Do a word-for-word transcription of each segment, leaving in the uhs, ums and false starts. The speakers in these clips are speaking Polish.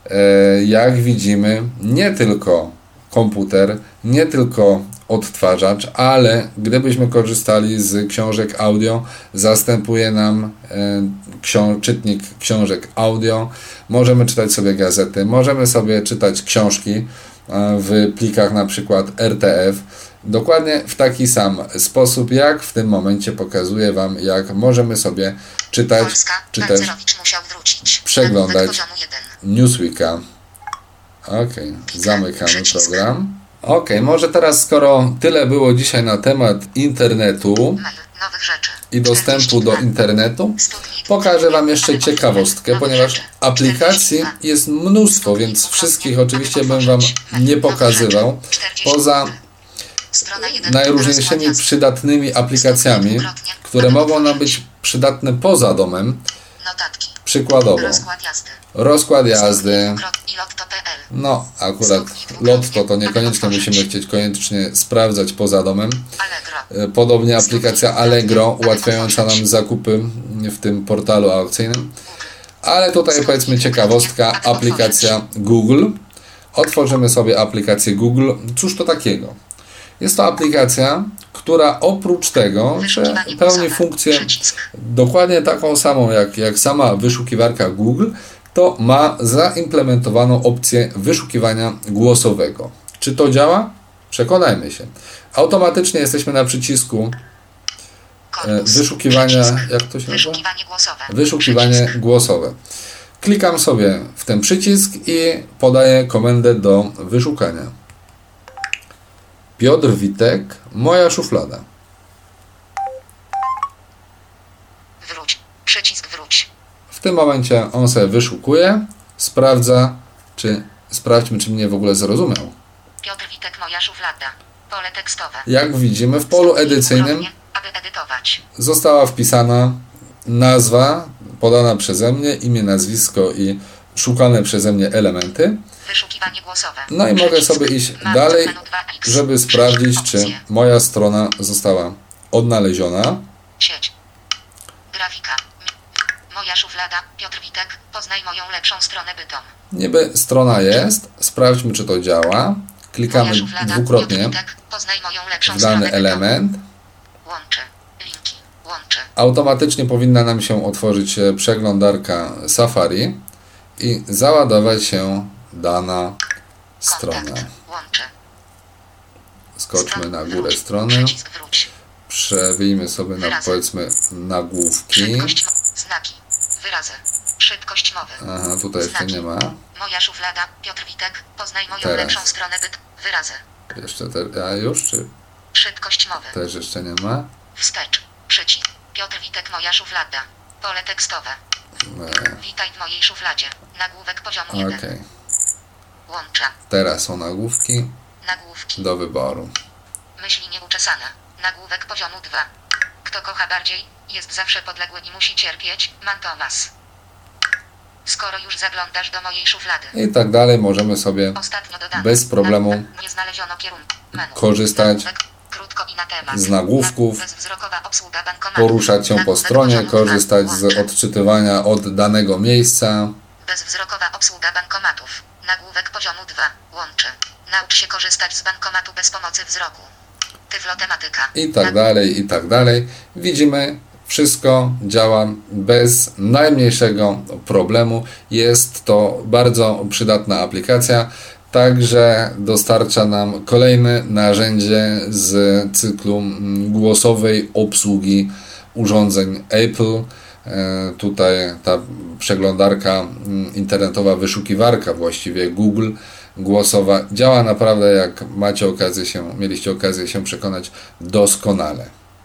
jak widzimy, nie tylko komputer, nie tylko odtwarzacz, ale gdybyśmy korzystali z książek audio, zastępuje nam ksią- czytnik książek audio. Możemy czytać sobie gazety, możemy sobie czytać książki w plikach na przykład R T F. Dokładnie w taki sam sposób, jak w tym momencie pokazuję Wam, jak możemy sobie czytać, Polska, czy też musiał wrócić. przeglądać Newsweeka. Ok, zamykamy program. Ok, może teraz, skoro tyle było dzisiaj na temat internetu nowych rzeczy i dostępu do internetu, pokażę Wam jeszcze ciekawostkę, ponieważ aplikacji jest mnóstwo, więc wszystkich oczywiście bym Wam nie pokazywał. Poza najróżniejszymi przydatnymi aplikacjami, które mogą nam być przydatne poza domem. Przykładowo rozkład jazdy. No, akurat Lotto to niekoniecznie musimy chcieć koniecznie sprawdzać poza domem. Podobnie aplikacja Allegro, ułatwiająca nam zakupy w tym portalu aukcyjnym. Ale tutaj powiedzmy ciekawostka, aplikacja Google. Otworzymy sobie aplikację Google. Cóż to takiego? Jest to aplikacja, która oprócz tego, że pełni funkcję dokładnie taką samą jak, jak sama wyszukiwarka Google, to ma zaimplementowaną opcję wyszukiwania głosowego. Czy to działa? Przekonajmy się. Automatycznie jesteśmy na przycisku wyszukiwania, jak to się nazywa? Wyszukiwanie głosowe. Klikam sobie w ten przycisk i podaję komendę do wyszukania. Piotr Witek, moja szuflada. Wróć. Przycisk wróć. W tym momencie on sobie wyszukuje, sprawdza, czy sprawdźmy, czy mnie w ogóle zrozumiał. Piotr Witek, moja szuflada. Pole tekstowe. Jak widzimy, w polu edycyjnym aby edytować. została wpisana nazwa podana przeze mnie, imię, nazwisko i szukane przeze mnie elementy. Wyszukiwanie głosowe. No i mogę sobie iść dalej, żeby sprawdzić, czy moja strona została odnaleziona. Sieć. Grafika. Moja szuflada. Piotr Witek. Poznaj moją lepszą stronę bytom. Niby strona jest. Sprawdźmy, czy to działa. Klikamy dwukrotnie w dany element. Łączy. Linki. Łączy. Automatycznie powinna nam się otworzyć przeglądarka Safari i załadować się dana strona. Skoczmy na górę strony. Przewijmy sobie na, powiedzmy, nagłówki. Znaki. Wyrazy. Szybkość mowy. Aha, tutaj jeszcze nie ma. Moja szuflada. Piotr Witek. Poznaj moją Teraz. lepszą stronę byt. Wyrazy. Jeszcze te, a już czy? Szybkość mowy. Też jeszcze nie ma. Wstecz. Przycisk. Piotr Witek, moja szuflada. Pole tekstowe. Nie. Witaj w mojej szufladzie. Nagłówek poziomu jeden. Okay. Łącza. Teraz są nagłówki Nagłówki. do wyboru. Myśli nieuczesane. Nagłówek poziomu dwa. Kto kocha bardziej, jest zawsze podległy i musi cierpieć. Man Thomas. Skoro już zaglądasz do mojej szuflady. I tak dalej możemy sobie bez problemu nie znaleziono kierunku. Menu. korzystać Nagłówek. Krótko i na temat. z nagłówków, Bezwzrokowa obsługa bankomatu. poruszać się po Nagłówek stronie, poziomu dwa. korzystać z Łącze. odczytywania od danego miejsca. Bezwzrokowa obsługa bankomatów. Nagłówek poziomu dwa. Łączy. Naucz się korzystać z bankomatu bez pomocy wzroku. Tyflotematyka. I tak dalej, i tak dalej. Widzimy, wszystko działa bez najmniejszego problemu. Jest to bardzo przydatna aplikacja. Także dostarcza nam kolejne narzędzie z cyklu głosowej obsługi urządzeń Apple. Tutaj ta przeglądarka internetowa, wyszukiwarka właściwie Google głosowa działa naprawdę, jak macie okazję się, mieliście okazję się przekonać, doskonale.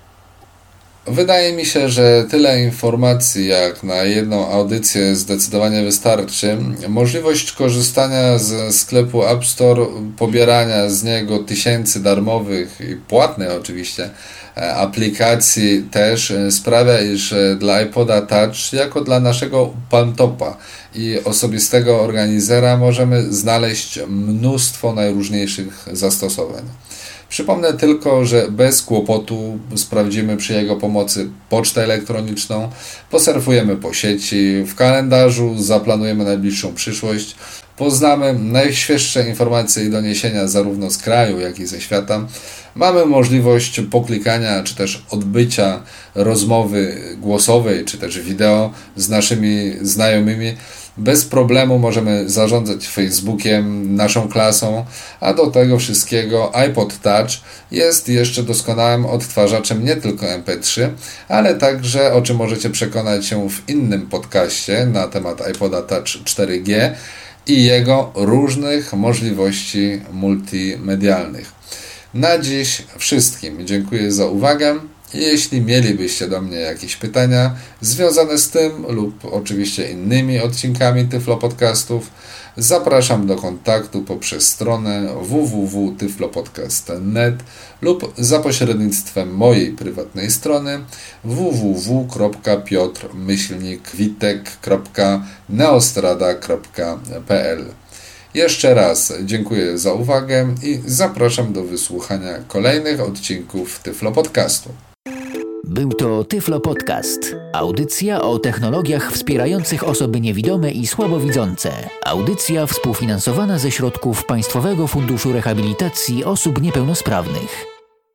Wydaje mi się, że tyle informacji jak na jedną audycję zdecydowanie wystarczy. Możliwość korzystania ze sklepu App Store, pobierania z niego tysięcy darmowych i płatnych oczywiście aplikacji też sprawia, iż dla iPoda Touch jako dla naszego Palmtopa i osobistego organizera możemy znaleźć mnóstwo najróżniejszych zastosowań. Przypomnę tylko, że bez kłopotu sprawdzimy przy jego pomocy pocztę elektroniczną, posurfujemy po sieci, w kalendarzu zaplanujemy najbliższą przyszłość, poznamy najświeższe informacje i doniesienia zarówno z kraju, jak i ze świata. Mamy możliwość poklikania, czy też odbycia rozmowy głosowej, czy też wideo z naszymi znajomymi. Bez problemu możemy zarządzać Facebookiem, naszą klasą, a do tego wszystkiego iPod Touch jest jeszcze doskonałym odtwarzaczem nie tylko em pe trzy, ale także, o czym możecie przekonać się w innym podcaście na temat iPoda Touch cztery G i jego różnych możliwości multimedialnych. Na dziś wszystkim dziękuję za uwagę. Jeśli mielibyście do mnie jakieś pytania związane z tym lub oczywiście innymi odcinkami Tyflo Podcastów, zapraszam do kontaktu poprzez stronę w w w kropka tyflopodcast kropka net lub za pośrednictwem mojej prywatnej strony w w w kropka piotr myślnik witek kropka neostrada kropka p l. Jeszcze raz dziękuję za uwagę i zapraszam do wysłuchania kolejnych odcinków Tyflo Podcastu. Był to Tyflo Podcast. Audycja o technologiach wspierających osoby niewidome i słabowidzące. Audycja współfinansowana ze środków Państwowego Funduszu Rehabilitacji Osób Niepełnosprawnych.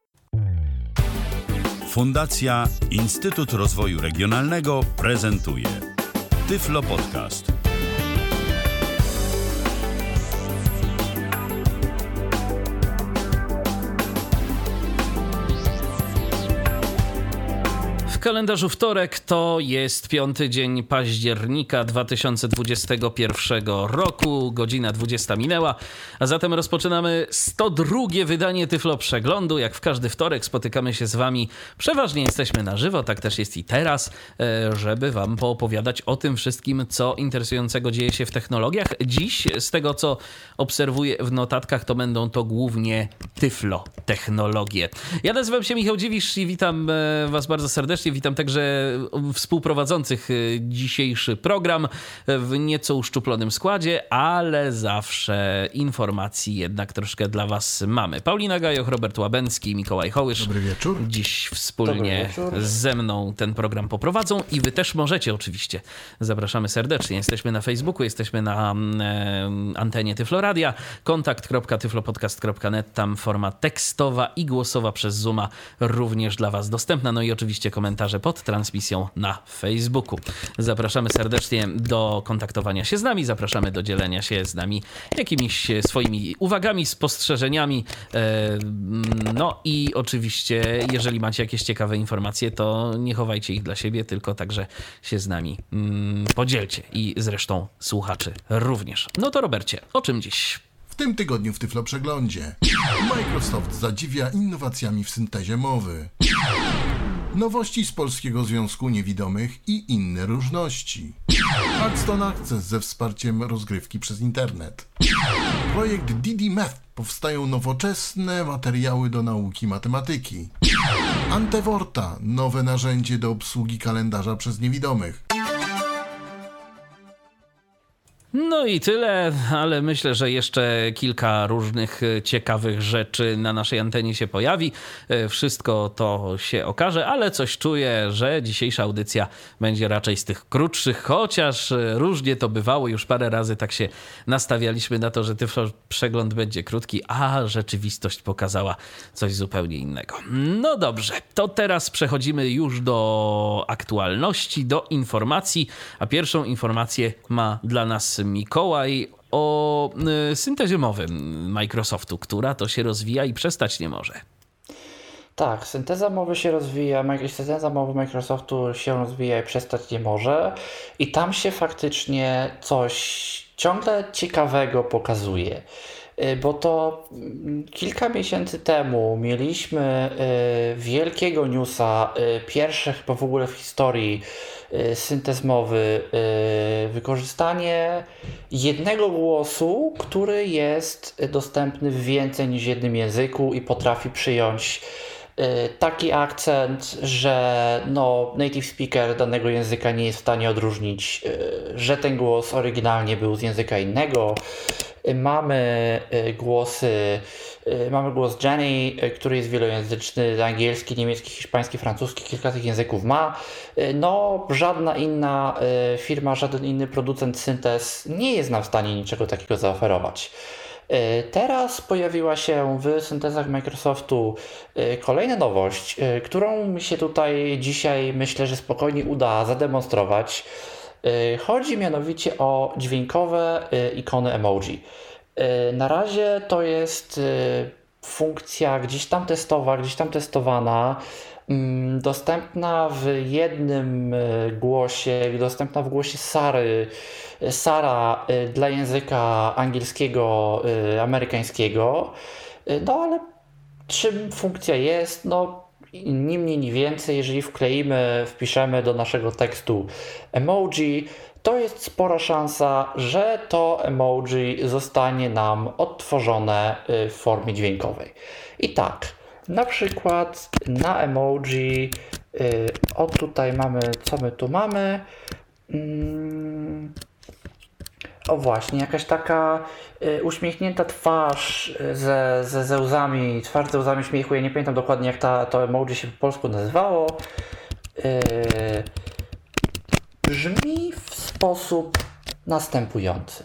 Fundacja Instytut Rozwoju Regionalnego prezentuje Tyflo Podcast. W kalendarzu wtorek to jest piąty dzień października dwa tysiące dwudziestego pierwszego roku, godzina dwudziesta minęła, a zatem rozpoczynamy sto drugie wydanie Tyflo Przeglądu. Jak w każdy wtorek spotykamy się z wami, przeważnie jesteśmy na żywo, tak też jest i teraz, żeby wam poopowiadać o tym wszystkim, co interesującego dzieje się w technologiach. Dziś, z tego co obserwuję w notatkach, to będą to głównie Tyflo technologie. Ja nazywam się Michał Dziwisz i witam was bardzo serdecznie. Witam także współprowadzących dzisiejszy program w nieco uszczuplonym składzie, ale zawsze informacji jednak troszkę dla was mamy. Paulina Gajoch, Robert Łabęcki, Mikołaj Hołysz. Dobry wieczór. Dziś wspólnie ze mną ten program poprowadzą i wy też możecie oczywiście. Zapraszamy serdecznie. Jesteśmy na Facebooku, jesteśmy na e, antenie Tyfloradia, kontakt kropka tyflopodcast kropka net, tam forma tekstowa i głosowa przez Zooma również dla was dostępna. No i oczywiście komentarze pod transmisją na Facebooku. Zapraszamy serdecznie do kontaktowania się z nami, zapraszamy do dzielenia się z nami jakimiś swoimi uwagami, spostrzeżeniami. No i oczywiście, jeżeli macie jakieś ciekawe informacje, to nie chowajcie ich dla siebie, tylko także się z nami podzielcie i zresztą słuchaczy również. No to Robercie, o czym dziś? W tym tygodniu w Tyflo Przeglądzie Microsoft zadziwia innowacjami w syntezie mowy. Nowości z Polskiego Związku Niewidomych i inne różności. Axton Access ze wsparciem rozgrywki przez internet. Projekt D D Math. Powstają nowoczesne materiały do nauki matematyki. Antevorta. Nowe narzędzie do obsługi kalendarza przez niewidomych. No i tyle, ale myślę, że jeszcze kilka różnych ciekawych rzeczy na naszej antenie się pojawi. Wszystko to się okaże, ale coś czuję, że dzisiejsza audycja będzie raczej z tych krótszych, chociaż różnie to bywało. Już parę razy tak się nastawialiśmy na to, że Tyflo Przegląd będzie krótki, a rzeczywistość pokazała coś zupełnie innego. No dobrze, to teraz przechodzimy już do aktualności, do informacji, a pierwszą informację ma dla nas Mikołaj o y, syntezie mowy Microsoftu, która to się rozwija i przestać nie może. Tak, synteza mowy się rozwija, synteza mowy Microsoftu się rozwija i przestać nie może i tam się faktycznie coś ciągle ciekawego pokazuje. Bo to kilka miesięcy temu mieliśmy wielkiego newsa, pierwsze chyba w ogóle w historii syntez mowy, wykorzystanie jednego głosu, który jest dostępny w więcej niż jednym języku i potrafi przyjąć taki akcent, że no, native speaker danego języka nie jest w stanie odróżnić, że ten głos oryginalnie był z języka innego. Mamy głosy, mamy głos Jenny, który jest wielojęzyczny, angielski, niemiecki, hiszpański, francuski, kilka tych języków ma. No, żadna inna firma, żaden inny producent syntez nie jest nam w stanie niczego takiego zaoferować. Teraz pojawiła się w syntezach Microsoftu kolejna nowość, którą mi się tutaj dzisiaj myślę, że spokojnie uda zademonstrować. Chodzi mianowicie o dźwiękowe ikony emoji. Na razie to jest funkcja gdzieś tam testowa, gdzieś tam testowana, dostępna w jednym głosie, dostępna w głosie Sary, Sara dla języka angielskiego, amerykańskiego. No ale czym funkcja jest? No ni mniej, ni więcej, jeżeli wkleimy, wpiszemy do naszego tekstu emoji, to jest spora szansa, że to emoji zostanie nam odtworzone w formie dźwiękowej. I tak, na przykład na emoji, o tutaj mamy, co my tu mamy? O właśnie, jakaś taka y, uśmiechnięta twarz ze, ze, ze łzami, twarz ze łzami śmiechu. Ja nie pamiętam dokładnie, jak ta, to emoji się po polsku nazywało. Y, brzmi w sposób następujący.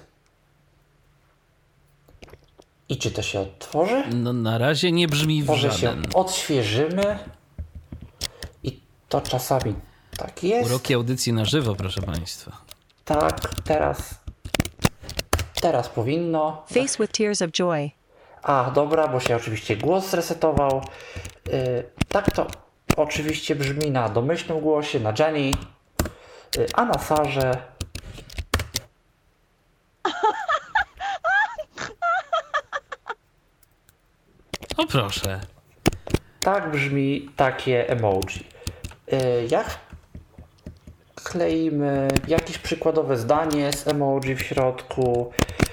I czy to się odtworzy? No na razie nie brzmi w Może żaden. się odświeżymy. I to czasami tak jest. Uroki audycji na żywo, proszę Państwa. Tak, teraz... Teraz powinno. Face with tears of joy. A, dobra, bo się oczywiście głos zresetował. Yy, tak to oczywiście brzmi na domyślnym głosie, na Jenny, yy, a na Sarze. O proszę. Tak brzmi takie emoji. Yy, jak kleimy jakieś przykładowe zdanie z emoji w środku.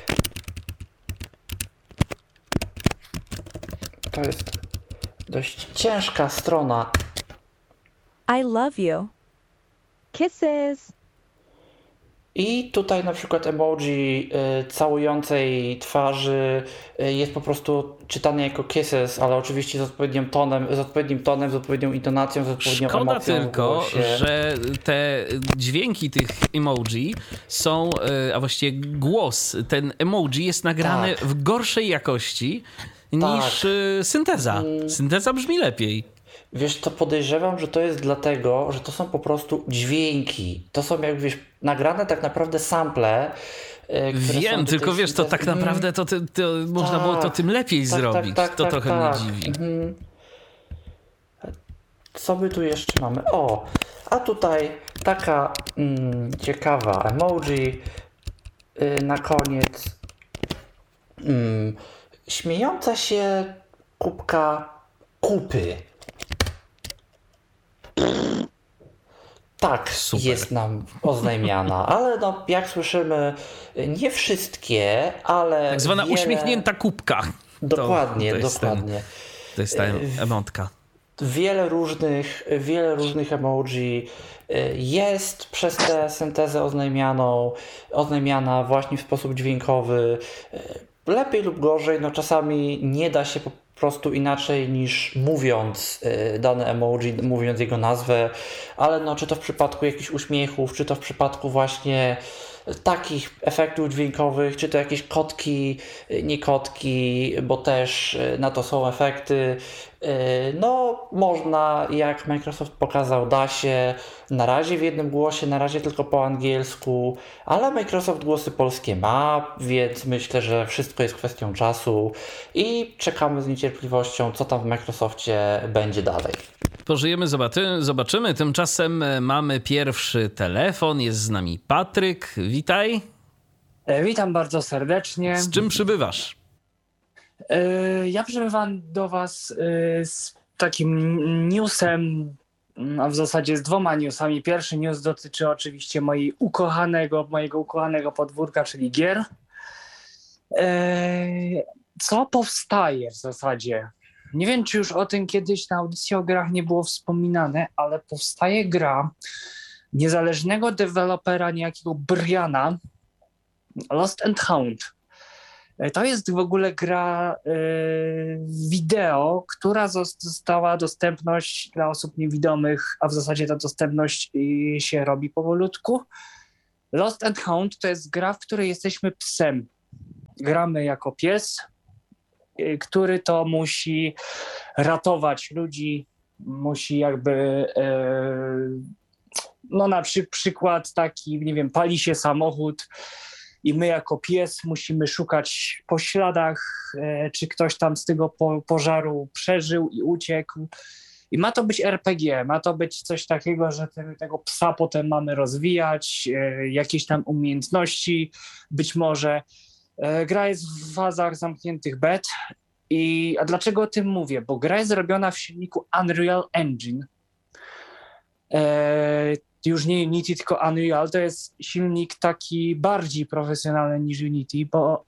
To jest dość ciężka strona. I love you. Kisses. I tutaj na przykład emoji y, całującej twarzy y, jest po prostu czytane jako kisses, ale oczywiście z odpowiednim tonem, z odpowiednim tonem, z odpowiednią intonacją, z odpowiednią Szkoda emocją tylko, w głosie. że te dźwięki tych emoji są, y, a właściwie głos, ten emoji jest nagrany Tak. w gorszej jakości niż y, synteza. Synteza brzmi lepiej. Wiesz, to podejrzewam, że to jest dlatego, że to są po prostu dźwięki. To są jak wiesz, nagrane tak naprawdę sample. Yy, Wiem, tylko wiesz, to tak naprawdę to, to, to można tak, było to tym lepiej tak, zrobić. Tak, tak, to tak, trochę tak. mnie dziwi. Mhm. Co my tu jeszcze mamy? O, a tutaj taka mm, ciekawa emoji yy, na koniec. Mm, śmiejąca się kubka kupy. Tak, Super. jest nam oznajmiana, ale no, jak słyszymy, nie wszystkie, ale Tak zwana wiele... uśmiechnięta kubka. Dokładnie, to, to jest dokładnie. Ten, to jest ta emotka. Wiele różnych, wiele różnych emoji jest przez tę syntezę oznajmianą, oznajmiana właśnie w sposób dźwiękowy. Lepiej lub gorzej, no czasami nie da się po prostu inaczej niż mówiąc dane emoji, mówiąc jego nazwę, ale no czy to w przypadku jakichś uśmiechów, czy to w przypadku właśnie takich efektów dźwiękowych, czy to jakieś kotki, nie kotki, bo też na to są efekty. No, można, jak Microsoft pokazał, da się na razie w jednym głosie, na razie tylko po angielsku, ale Microsoft głosy polskie ma, więc myślę, że wszystko jest kwestią czasu i czekamy z niecierpliwością, co tam w Microsoftie będzie dalej. Pożyjemy, zobaczymy, zobaczymy. Tymczasem mamy pierwszy telefon. Jest z nami Patryk. Witaj. E, witam bardzo serdecznie. Z czym przybywasz? E, ja przybywam do was e, z takim newsem, a w zasadzie z dwoma newsami. Pierwszy news dotyczy oczywiście mojej ukochanego, mojego ukochanego podwórka, czyli gier. E, co powstaje w zasadzie? Nie wiem, czy już o tym kiedyś na audycji o grach nie było wspominane, ale powstaje gra niezależnego dewelopera, niejakiego Briana, Lost and Found. To jest w ogóle gra e, wideo, która została dostępność dla osób niewidomych, a w zasadzie ta dostępność y, się robi powolutku. Lost and Found to jest gra, w której jesteśmy psem. Gramy jako pies, y, który to musi ratować ludzi, musi jakby, y, no na przy, przykład taki, nie wiem, pali się samochód i my jako pies musimy szukać po śladach, y, czy ktoś tam z tego po, pożaru przeżył i uciekł. I ma to być er pe gie, ma to być coś takiego, że te, tego psa potem mamy rozwijać, e, jakieś tam umiejętności być może. E, gra jest w fazach zamkniętych bet. I, a dlaczego o tym mówię? Bo gra jest zrobiona w silniku Unreal Engine. E, już nie Unity, tylko Unreal. To jest silnik taki bardziej profesjonalny niż Unity, bo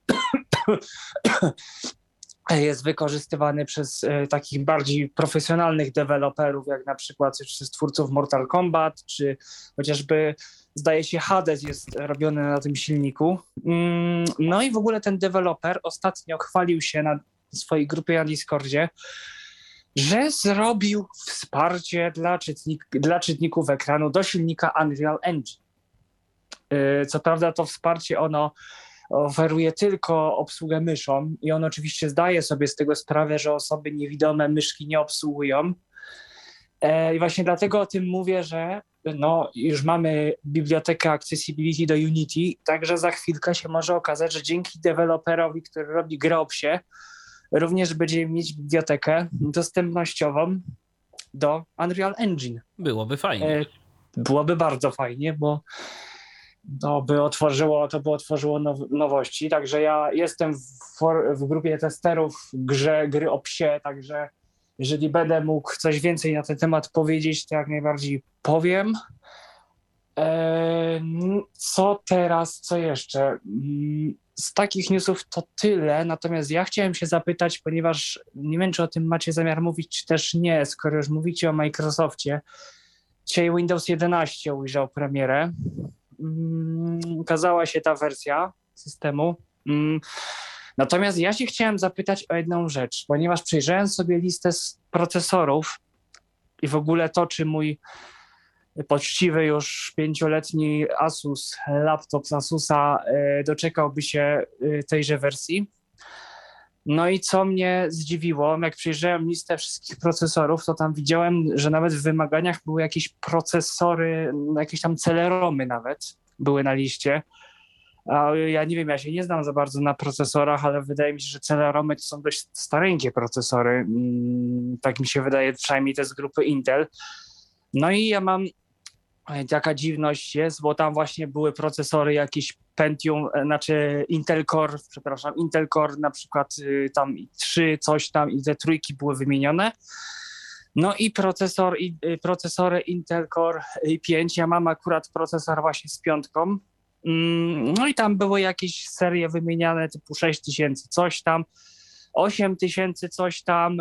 jest wykorzystywany przez e, takich bardziej profesjonalnych deweloperów, jak na przykład przez twórców Mortal Kombat, czy chociażby, zdaje się, Hades jest robiony na tym silniku. Mm, no i w ogóle ten deweloper ostatnio chwalił się na swojej grupie na Discordzie, że zrobił wsparcie dla, czytnik, dla czytników ekranu do silnika Unreal Engine. E, co prawda to wsparcie ono oferuje tylko obsługę myszą i on oczywiście zdaje sobie z tego sprawę, że osoby niewidome myszki nie obsługują. E, I właśnie dlatego o tym mówię, że no, już mamy bibliotekę Accessibility do Unity, także za chwilkę się może okazać, że dzięki deweloperowi, który robi grę o psie, również będziemy mieć bibliotekę dostępnościową do Unreal Engine. Byłoby fajnie. E, byłoby bardzo fajnie, bo To by otworzyło, to by otworzyło now, nowości, także ja jestem w, for, w grupie testerów grze, gry o psie, także jeżeli będę mógł coś więcej na ten temat powiedzieć, to jak najbardziej powiem. Eee, co teraz, co jeszcze? Z takich newsów to tyle, natomiast ja chciałem się zapytać, ponieważ nie wiem, czy o tym macie zamiar mówić, czy też nie, skoro już mówicie o Microsoftie. Dzisiaj Windows jedenaście ujrzał premierę. Ukazała się ta wersja systemu. Natomiast ja się chciałem zapytać o jedną rzecz, ponieważ przejrzałem sobie listę z procesorów i w ogóle to, czy mój poczciwy już pięcioletni Asus, laptop z Asusa doczekałby się tejże wersji. No i co mnie zdziwiło, jak przejrzałem listę wszystkich procesorów, to tam widziałem, że nawet w wymaganiach były jakieś procesory, jakieś tam Celeromy nawet były na liście. A ja nie wiem, ja się nie znam za bardzo na procesorach, ale wydaje mi się, że Celeromy to są dość stareńkie procesory. Tak mi się wydaje, przynajmniej te z grupy Intel. No i ja mam, taka dziwność jest, bo tam właśnie były procesory jakieś Pentium, znaczy Intel Core, przepraszam, Intel Core na przykład tam trzy, coś tam i te trójki były wymienione. No i procesor, i procesory Intel Core i pięć, ja mam akurat procesor właśnie z piątką. No i tam były jakieś serie wymieniane typu sześć tysięcy coś tam, osiem tysięcy coś tam,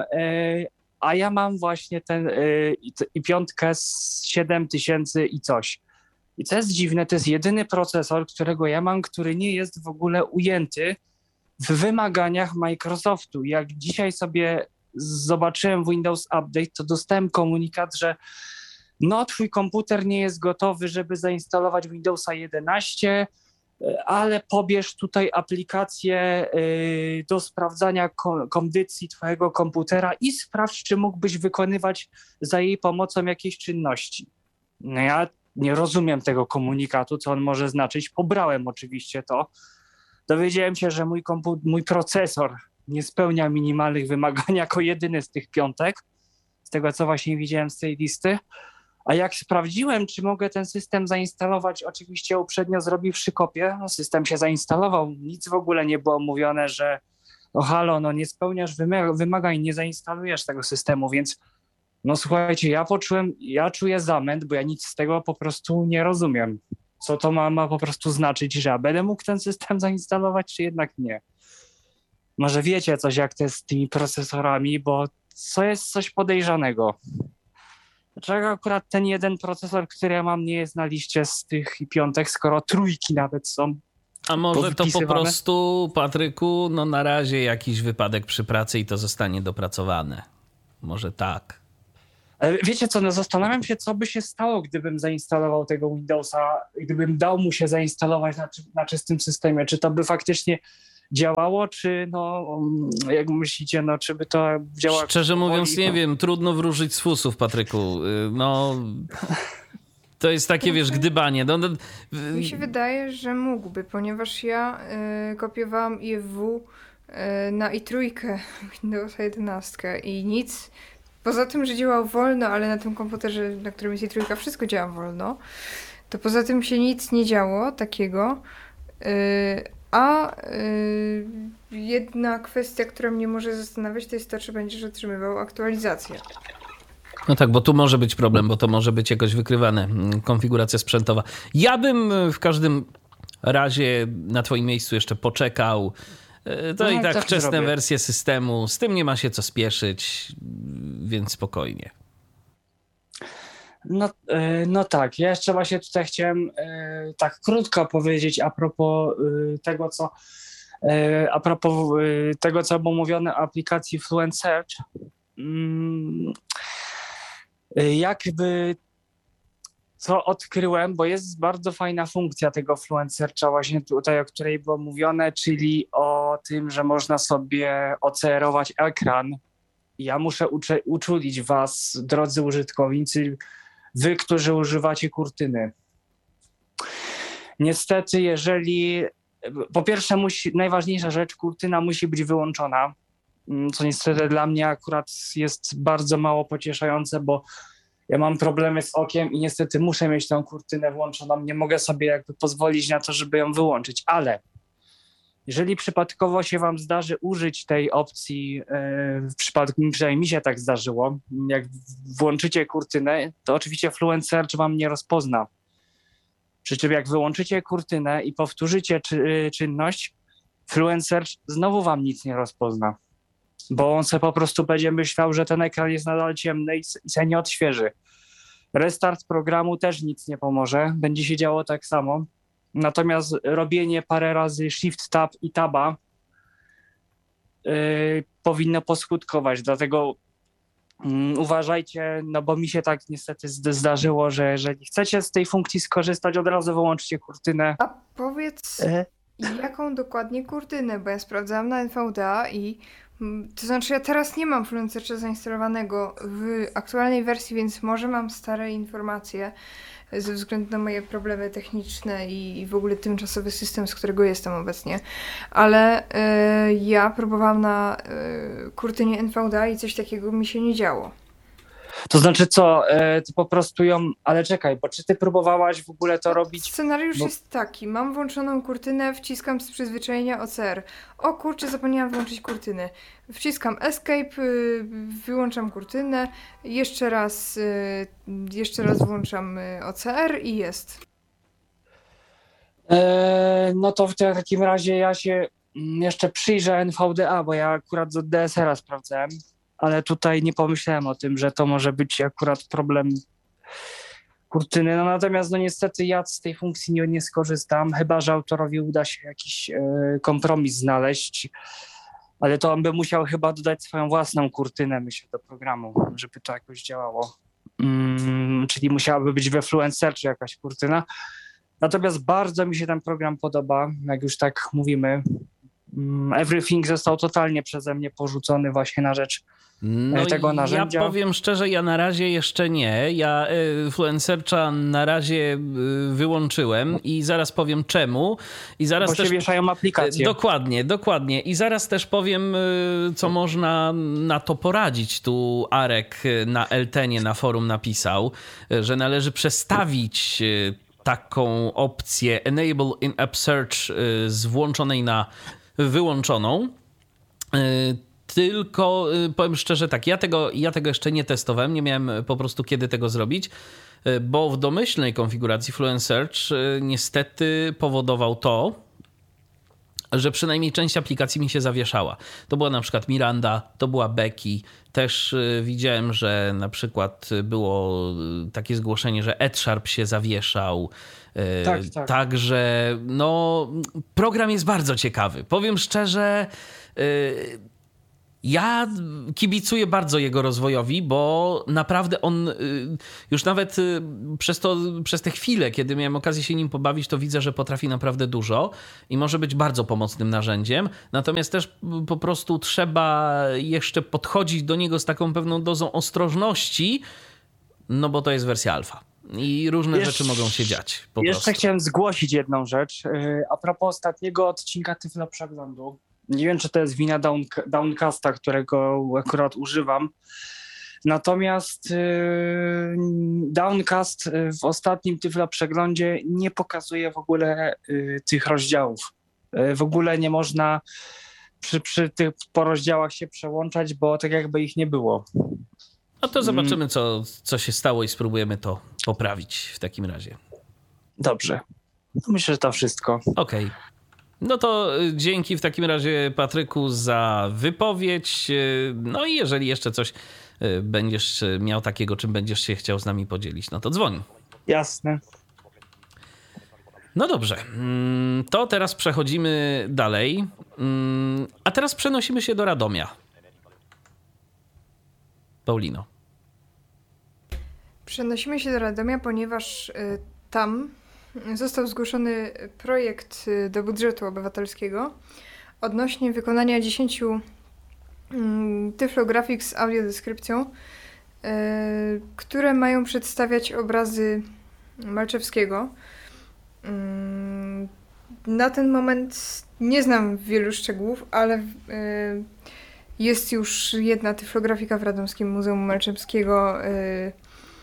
a ja mam właśnie ten i piątkę z siedem tysięcy i coś. I co jest dziwne, to jest jedyny procesor, którego ja mam, który nie jest w ogóle ujęty w wymaganiach Microsoftu. Jak dzisiaj sobie zobaczyłem Windows Update, to dostałem komunikat, że no twój komputer nie jest gotowy, żeby zainstalować Windowsa jedenaście, ale pobierz tutaj aplikację do sprawdzania kondycji twojego komputera i sprawdź, czy mógłbyś wykonywać za jej pomocą jakieś czynności. No ja nie rozumiem tego komunikatu, co on może znaczyć. Pobrałem oczywiście to. Dowiedziałem się, że mój, kompu- mój procesor nie spełnia minimalnych wymagań jako jedyny z tych piątek, z tego co właśnie widziałem z tej listy. A jak sprawdziłem, czy mogę ten system zainstalować, oczywiście uprzednio zrobiwszy kopię, no system się zainstalował, nic w ogóle nie było mówione, że no halo, no nie spełniasz wymagań, nie zainstalujesz tego systemu, więc no słuchajcie, ja poczułem, ja czuję zamęt, bo ja nic z tego po prostu nie rozumiem. Co to ma, ma po prostu znaczyć, że ja będę mógł ten system zainstalować, czy jednak nie? Może wiecie coś, jak to jest z tymi procesorami, bo co jest coś podejrzanego. Dlaczego akurat ten jeden procesor, który ja mam, nie jest na liście z tych piątek, skoro trójki nawet są? A może to po powypisywane. prostu, Patryku, no na razie jakiś wypadek przy pracy i to zostanie dopracowane. Może tak. Ale wiecie co, no zastanawiam się, co by się stało, gdybym zainstalował tego Windowsa, gdybym dał mu się zainstalować na, czy- na czystym systemie. Czy to by faktycznie działało, czy no, jak myślicie, no czy by to działało? Szczerze mówiąc, powoli? nie wiem, trudno wróżyć z fusów, Patryku. Y, No, to jest takie, wiesz, gdybanie. No, no, y, Mi się wydaje, że mógłby, ponieważ ja y, kopiowałam I F W y, na i trzy Windows jedenaście i nic. Poza tym, że działał wolno, ale na tym komputerze, na którym jest i trzy, wszystko działa wolno, to poza tym się nic nie działo takiego. Y, a y, jedna kwestia, która mnie może zastanawiać, to jest to, czy będziesz otrzymywał aktualizację. No tak, bo tu może być problem, bo to może być jakoś wykrywane, mm, konfiguracja sprzętowa. Ja bym w każdym razie na twoim miejscu jeszcze poczekał. Y, To No, i tak tak wczesne zrobię. wersje systemu, z tym nie ma się co spieszyć, więc spokojnie. No, e, no tak, ja jeszcze właśnie tutaj chciałem e, tak krótko powiedzieć a propos e, tego, co e, a propos e, tego, co było mówione o aplikacji Fluent Search. Mm, e, jakby co odkryłem, bo jest bardzo fajna funkcja tego Fluent Searcha właśnie tutaj, o której było mówione, czyli o tym, że można sobie ocerować ekran. Ja muszę ucze- uczulić was, drodzy użytkownicy, wy, którzy używacie kurtyny. Niestety, jeżeli po pierwsze musi, najważniejsza rzecz, kurtyna musi być wyłączona, co niestety dla mnie akurat jest bardzo mało pocieszające, bo ja mam problemy z okiem i niestety muszę mieć tą kurtynę włączoną. Nie mogę sobie jakby pozwolić na to, żeby ją wyłączyć, ale jeżeli przypadkowo się wam zdarzy użyć tej opcji, yy, w przypadku, przynajmniej mi się tak zdarzyło, jak włączycie kurtynę, to oczywiście Fluent Search wam nie rozpozna. Przy czym jak wyłączycie kurtynę i powtórzycie czy, czynność, Fluent Search znowu wam nic nie rozpozna. Bo on sobie po prostu będzie myślał, że ten ekran jest nadal ciemny i, i się nie odświeży. Restart programu też nic nie pomoże, będzie się działo tak samo. Natomiast robienie parę razy Shift Tab i Taba yy, powinno poskutkować, dlatego yy, uważajcie, no bo mi się tak niestety zd- zdarzyło, że jeżeli chcecie z tej funkcji skorzystać, od razu wyłączcie kurtynę. A powiedz, E? jaką dokładnie kurtynę, bo ja sprawdzałam na N V D A i mm, to znaczy ja teraz nie mam Fluent Searcha zainstalowanego w aktualnej wersji, więc może mam stare informacje ze względu na moje problemy techniczne i, i w ogóle tymczasowy system, z którego jestem obecnie. Ale y, ja próbowałam na y, kurtynie N V D A i coś takiego mi się nie działo. To znaczy co, e, ty po prostu ją, ale czekaj, bo czy ty próbowałaś w ogóle to robić? Scenariusz Bo- jest taki, mam włączoną kurtynę, wciskam z przyzwyczajenia O C R. O kurczę, zapomniałam wyłączyć kurtyny. Wciskam Escape, y, wyłączam kurtynę, jeszcze raz, y, jeszcze raz włączam y, O C R i jest. E, no to w takim razie ja się mm, jeszcze przyjrzę N V D A, bo ja akurat z D S R a sprawdzałem, ale tutaj nie pomyślałem o tym, że to może być akurat problem kurtyny. No natomiast no niestety ja z tej funkcji nie, nie skorzystam, chyba że autorowi uda się jakiś e, kompromis znaleźć, ale to on by musiał chyba dodać swoją własną kurtynę, myślę, do programu, żeby to jakoś działało. Mm, czyli musiałaby być we Fluent Search jakaś kurtyna. Natomiast bardzo mi się ten program podoba, jak już tak mówimy. Mm, Everything został totalnie przeze mnie porzucony właśnie na rzecz No tego i narzędzia. ja powiem szczerze, ja na razie jeszcze nie. Ja y, Fluent Searcha na razie y, wyłączyłem i zaraz powiem czemu. I zaraz Bo też się wieszają aplikacje. Dokładnie, dokładnie. I zaraz też powiem, y, co można na to poradzić. Tu Arek y, na Eltenie na forum napisał, y, że należy przestawić y, taką opcję Enable in-app search y, z włączonej na wyłączoną. Y, Tylko powiem szczerze tak, ja tego, ja tego jeszcze nie testowałem, nie miałem po prostu kiedy tego zrobić, bo w domyślnej konfiguracji Fluent Search niestety powodował to, że przynajmniej część aplikacji mi się zawieszała. To była na przykład Miranda, to była Becky. Też widziałem, że na przykład było takie zgłoszenie, że Edsharp się zawieszał. Tak, tak. Także no, program jest bardzo ciekawy. Powiem szczerze, ja kibicuję bardzo jego rozwojowi, bo naprawdę on już nawet przez, to, przez te chwile, kiedy miałem okazję się nim pobawić, to widzę, że potrafi naprawdę dużo i może być bardzo pomocnym narzędziem. Natomiast też po prostu trzeba jeszcze podchodzić do niego z taką pewną dozą ostrożności, no bo to jest wersja alfa. I różne Jesz... rzeczy mogą się dziać. Po Jeszcze prostu. chciałem zgłosić jedną rzecz. A propos ostatniego odcinka Tyflo Przeglądu. Nie wiem, czy to jest wina down, Downcasta, którego akurat używam. Natomiast yy, Downcast w ostatnim Tyflo Przeglądzie nie pokazuje w ogóle yy, tych rozdziałów. Yy, w ogóle nie można przy, przy tych porozdziałach się przełączać, bo tak jakby ich nie było. No to zobaczymy, co, co się stało i spróbujemy to poprawić w takim razie. Dobrze. Myślę, że to wszystko. Okej. Okay. No to dzięki w takim razie, Patryku, za wypowiedź. No i jeżeli jeszcze coś będziesz miał takiego, czym będziesz się chciał z nami podzielić, no to dzwoń. Jasne. No dobrze. To teraz przechodzimy dalej. A teraz przenosimy się do Radomia. Paulino. Przenosimy się do Radomia, ponieważ y, tam został zgłoszony projekt y, do budżetu obywatelskiego odnośnie wykonania dziesięciu y, tyflografik z audiodeskrypcją, y, które mają przedstawiać obrazy Malczewskiego. Y, na ten moment nie znam wielu szczegółów, ale y, jest już jedna tyflografika w Radomskim Muzeum Malczewskiego. Y,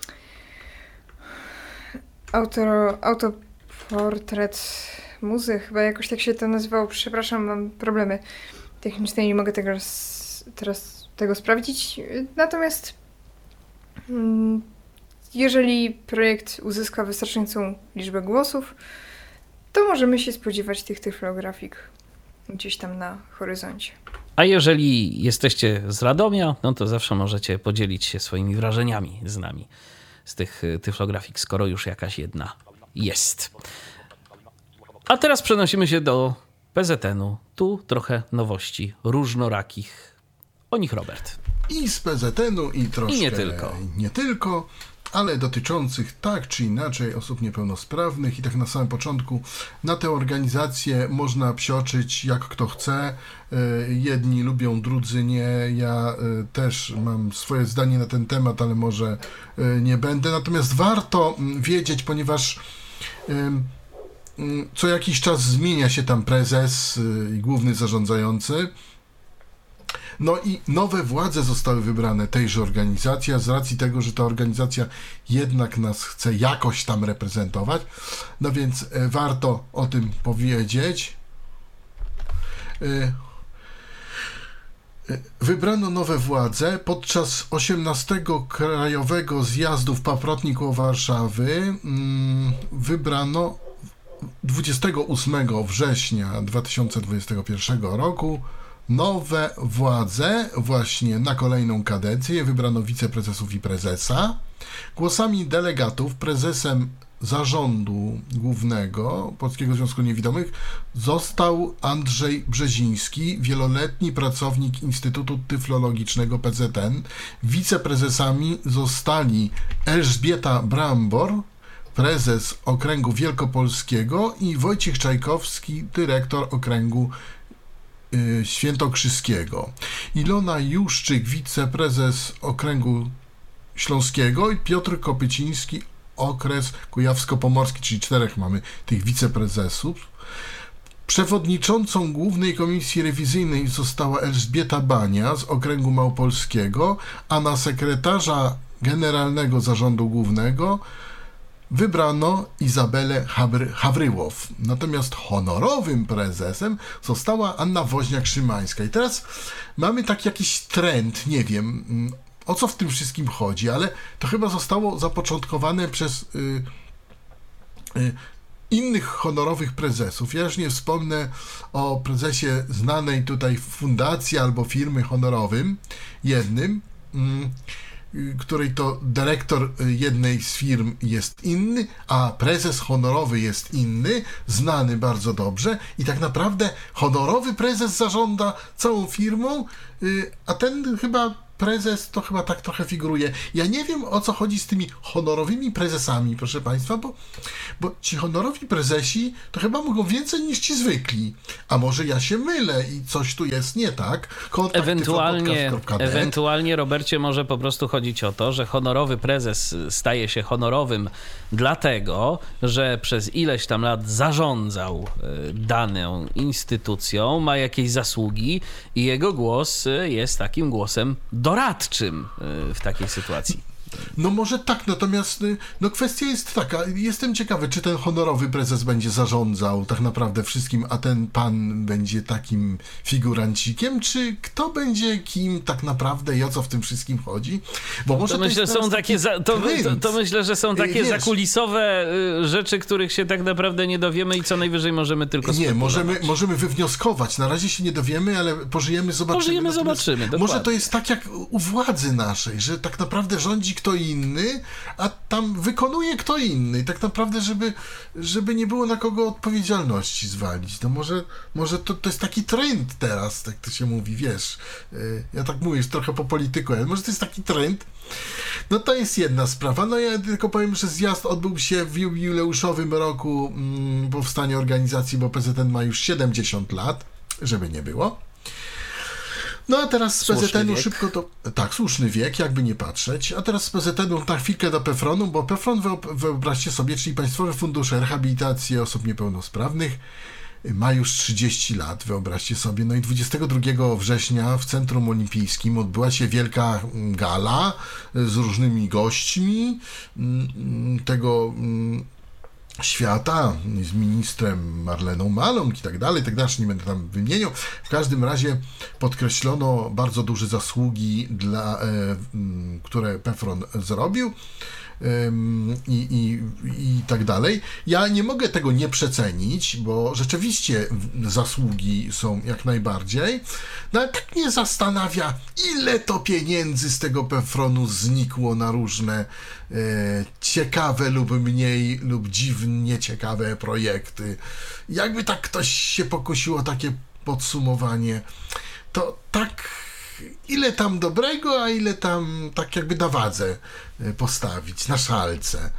Auto, autoportret muzy, chyba jakoś tak się to nazywało. Przepraszam, mam problemy techniczne i nie mogę tego raz, teraz tego sprawdzić. Natomiast mm, jeżeli projekt uzyska wystarczającą liczbę głosów, to możemy się spodziewać tych tyflografik gdzieś tam na horyzoncie. A jeżeli jesteście z Radomia, no to zawsze możecie podzielić się swoimi wrażeniami z nami z tych tyflografik, skoro już jakaś jedna jest. A teraz przenosimy się do P Z N-u. Tu trochę nowości różnorakich. O nich Robert. I z P Z N-u i troszkę I nie tylko. Nie tylko, ale dotyczących tak czy inaczej osób niepełnosprawnych i tak na samym początku na tę organizację można psioczyć jak kto chce. Jedni lubią, drudzy nie. Ja też mam swoje zdanie na ten temat, ale może nie będę. Natomiast warto wiedzieć, ponieważ co jakiś czas zmienia się tam prezes i główny zarządzający. No i nowe władze zostały wybrane tejże organizacji, a z racji tego, że ta organizacja jednak nas chce jakoś tam reprezentować, no więc warto o tym powiedzieć. Wybrano nowe władze podczas osiemnastego Krajowego Zjazdu w Paprotni koło Warszawy. Wybrano dwudziestego ósmego września dwa tysiące dwudziestego pierwszego roku nowe władze właśnie na kolejną kadencję. Wybrano wiceprezesów i prezesa. Głosami delegatów prezesem Zarządu Głównego Polskiego Związku Niewidomych został Andrzej Brzeziński, wieloletni pracownik Instytutu Tyflologicznego P Z N. Wiceprezesami zostali Elżbieta Brambor, prezes Okręgu Wielkopolskiego, i Wojciech Czajkowski, dyrektor Okręgu y, Świętokrzyskiego. Ilona Juszczyk, wiceprezes Okręgu Śląskiego, i Piotr Kopyciński, okres kujawsko-pomorski, czyli czterech mamy tych wiceprezesów. Przewodniczącą Głównej Komisji Rewizyjnej została Elżbieta Bania z Okręgu Małopolskiego, a na sekretarza Generalnego Zarządu Głównego wybrano Izabelę Habry- Hawryłow. Natomiast honorowym prezesem została Anna Woźniak-Szymańska. I teraz mamy taki jakiś trend, nie wiem o co w tym wszystkim chodzi, ale to chyba zostało zapoczątkowane przez y, y, innych honorowych prezesów. Ja już nie wspomnę o prezesie znanej tutaj fundacji albo firmy honorowym, jednym, której to dyrektor jednej z firm jest inny, a prezes honorowy jest inny, znany bardzo dobrze i tak naprawdę honorowy prezes zarządza całą firmą, a ten chyba prezes to chyba tak trochę figuruje. Ja nie wiem, o co chodzi z tymi honorowymi prezesami, proszę Państwa, bo, bo ci honorowi prezesi to chyba mogą więcej niż ci zwykli. A może ja się mylę i coś tu jest nie tak? Kontakt ewentualnie, ewentualnie, Robercie, może po prostu chodzić o to, że honorowy prezes staje się honorowym dlatego, że przez ileś tam lat zarządzał daną instytucją, ma jakieś zasługi i jego głos jest takim głosem doradczym w takiej sytuacji. No może tak, natomiast no kwestia jest taka, jestem ciekawy, czy ten honorowy prezes będzie zarządzał tak naprawdę wszystkim, a ten pan będzie takim figurancikiem, czy kto będzie kim tak naprawdę i o co w tym wszystkim chodzi? Bo może to, to myślę, są takie za, to, to, to myślę, że są takie Wiesz, zakulisowe rzeczy, których się tak naprawdę nie dowiemy i co najwyżej możemy tylko Nie, możemy, możemy wywnioskować. Na razie się nie dowiemy, ale pożyjemy, zobaczymy. Pożyjemy, zobaczymy, dokładnie. Może to jest tak jak u władzy naszej, że tak naprawdę rządzi kto inny, a tam wykonuje kto inny. I tak naprawdę, żeby, żeby nie było na kogo odpowiedzialności zwalić. No może, może to, to jest taki trend teraz, tak to się mówi, wiesz. Ja tak mówię, trochę po polityku, ale może to jest taki trend. No to jest jedna sprawa. No ja tylko powiem, że zjazd odbył się w jubileuszowym roku mm, powstania organizacji, bo P Z N ma już siedemdziesiąt lat, żeby nie było. No a teraz z P Z N-u szybko to... Tak, słuszny wiek, jakby nie patrzeć. A teraz z P Z N-u na chwilkę do PEFRON-u, bo PEFRON, wyobraźcie sobie, czyli Państwowy Fundusz Rehabilitacji Osób Niepełnosprawnych, ma już trzydzieści lat, wyobraźcie sobie. No i dwudziestego drugiego września w Centrum Olimpijskim odbyła się wielka gala z różnymi gośćmi tego świata, z ministrem Marleną Maląg i tak dalej, tak dalej, nie będę tam wymieniał. W każdym razie podkreślono bardzo duże zasługi, dla, e, które PEFRON zrobił e, i, i, i tak dalej. Ja nie mogę tego nie przecenić, bo rzeczywiście zasługi są jak najbardziej. No ale tak mnie zastanawia, ile to pieniędzy z tego PEFRON-u znikło na różne e, ciekawe lub mniej lub dziwnie ciekawe projekty. Jakby tak ktoś się pokusił o takie podsumowanie, to tak ile tam dobrego, a ile tam tak jakby na wadze postawić, na szalce.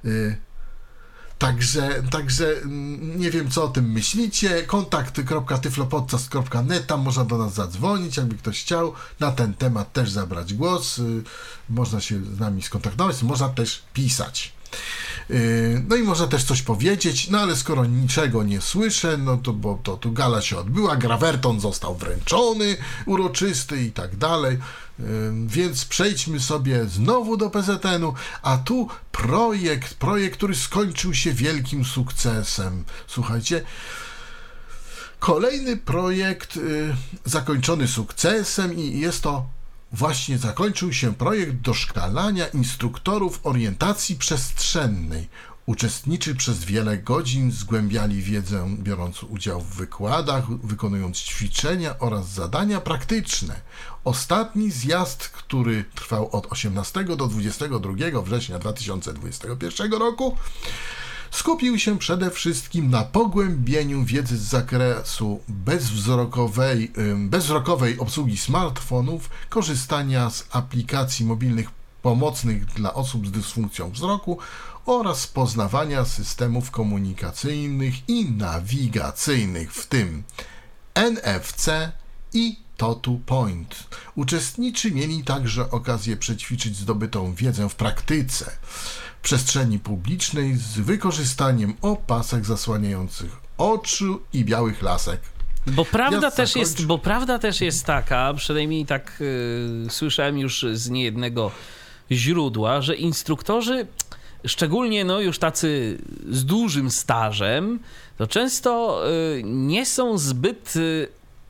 Także, także nie wiem, co o tym myślicie. kontakt kropka tyflopodcast kropka net, tam można do nas zadzwonić, jakby ktoś chciał na ten temat też zabrać głos. Można się z nami skontaktować, można też pisać. No i można też coś powiedzieć, no ale skoro niczego nie słyszę, no to bo to tu gala się odbyła, grawerton został wręczony, uroczysty i tak dalej, więc przejdźmy sobie znowu do P Z N-u, a tu projekt, projekt, który skończył się wielkim sukcesem. Słuchajcie, kolejny projekt y, zakończony sukcesem i jest to Właśnie zakończył się projekt doszkalania instruktorów orientacji przestrzennej. Uczestniczy przez wiele godzin, zgłębiali wiedzę, biorąc udział w wykładach, wykonując ćwiczenia oraz zadania praktyczne. Ostatni zjazd, który trwał od osiemnastego do dwudziestego drugiego września dwa tysiące dwudziestego pierwszego roku, skupił się przede wszystkim na pogłębieniu wiedzy z zakresu bezwzrokowej, bezwzrokowej obsługi smartfonów, korzystania z aplikacji mobilnych pomocnych dla osób z dysfunkcją wzroku oraz poznawania systemów komunikacyjnych i nawigacyjnych, w tym N F C i Totu Point. Uczestnicy mieli także okazję przećwiczyć zdobytą wiedzę w praktyce w przestrzeni publicznej z wykorzystaniem opasek zasłaniających oczy i białych lasek. Bo prawda, też jest, bo prawda też jest taka, przynajmniej tak yy, słyszałem już z niejednego źródła, że instruktorzy, szczególnie no już tacy z dużym stażem, to często yy, nie są zbyt yy,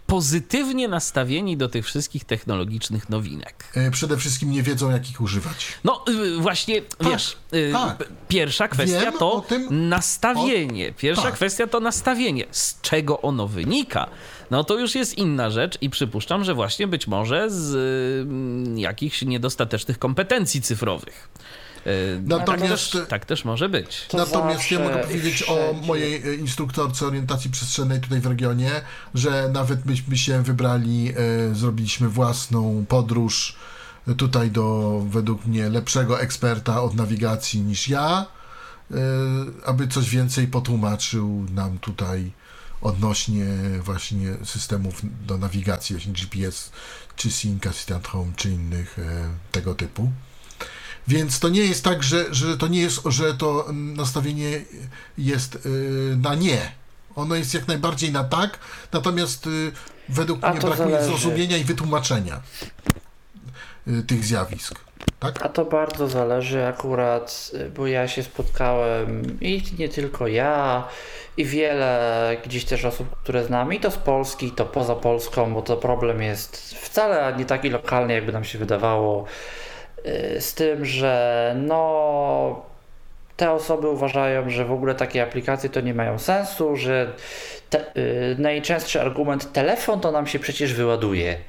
pozytywnie nastawieni do tych wszystkich technologicznych nowinek. Przede wszystkim nie wiedzą, jak ich używać. No właśnie, tak, wiesz, tak. pierwsza kwestia Wiem to tym, nastawienie. Pierwsza tak. kwestia to nastawienie. Z czego ono wynika? No to już jest inna rzecz i przypuszczam, że właśnie być może z y, jakichś niedostatecznych kompetencji cyfrowych. Natomiast, tak, też, tak też może być. Natomiast ja mogę powiedzieć o mojej instruktorce orientacji przestrzennej tutaj w regionie, że nawet myśmy się wybrali, e, zrobiliśmy własną podróż tutaj do, według mnie, lepszego eksperta od nawigacji niż ja, e, aby coś więcej potłumaczył nam tutaj odnośnie właśnie systemów do nawigacji, właśnie G P S, czy Sync, Assistant Home, czy innych e, tego typu. Więc to nie jest tak, że, że to nie jest, że to nastawienie jest yy, na nie. Ono jest jak najbardziej na tak, natomiast yy, według mnie brakuje zależy. zrozumienia i wytłumaczenia yy, tych zjawisk. Tak? A to bardzo zależy akurat, bo ja się spotkałem i nie tylko ja, i wiele gdzieś też osób, które znam, i to z Polski, i to poza Polską, bo to problem jest wcale nie taki lokalny, jakby nam się wydawało. Z tym, że no te osoby uważają, że w ogóle takie aplikacje to nie mają sensu, że te, yy, najczęstszy argument telefon to nam się przecież wyładuje.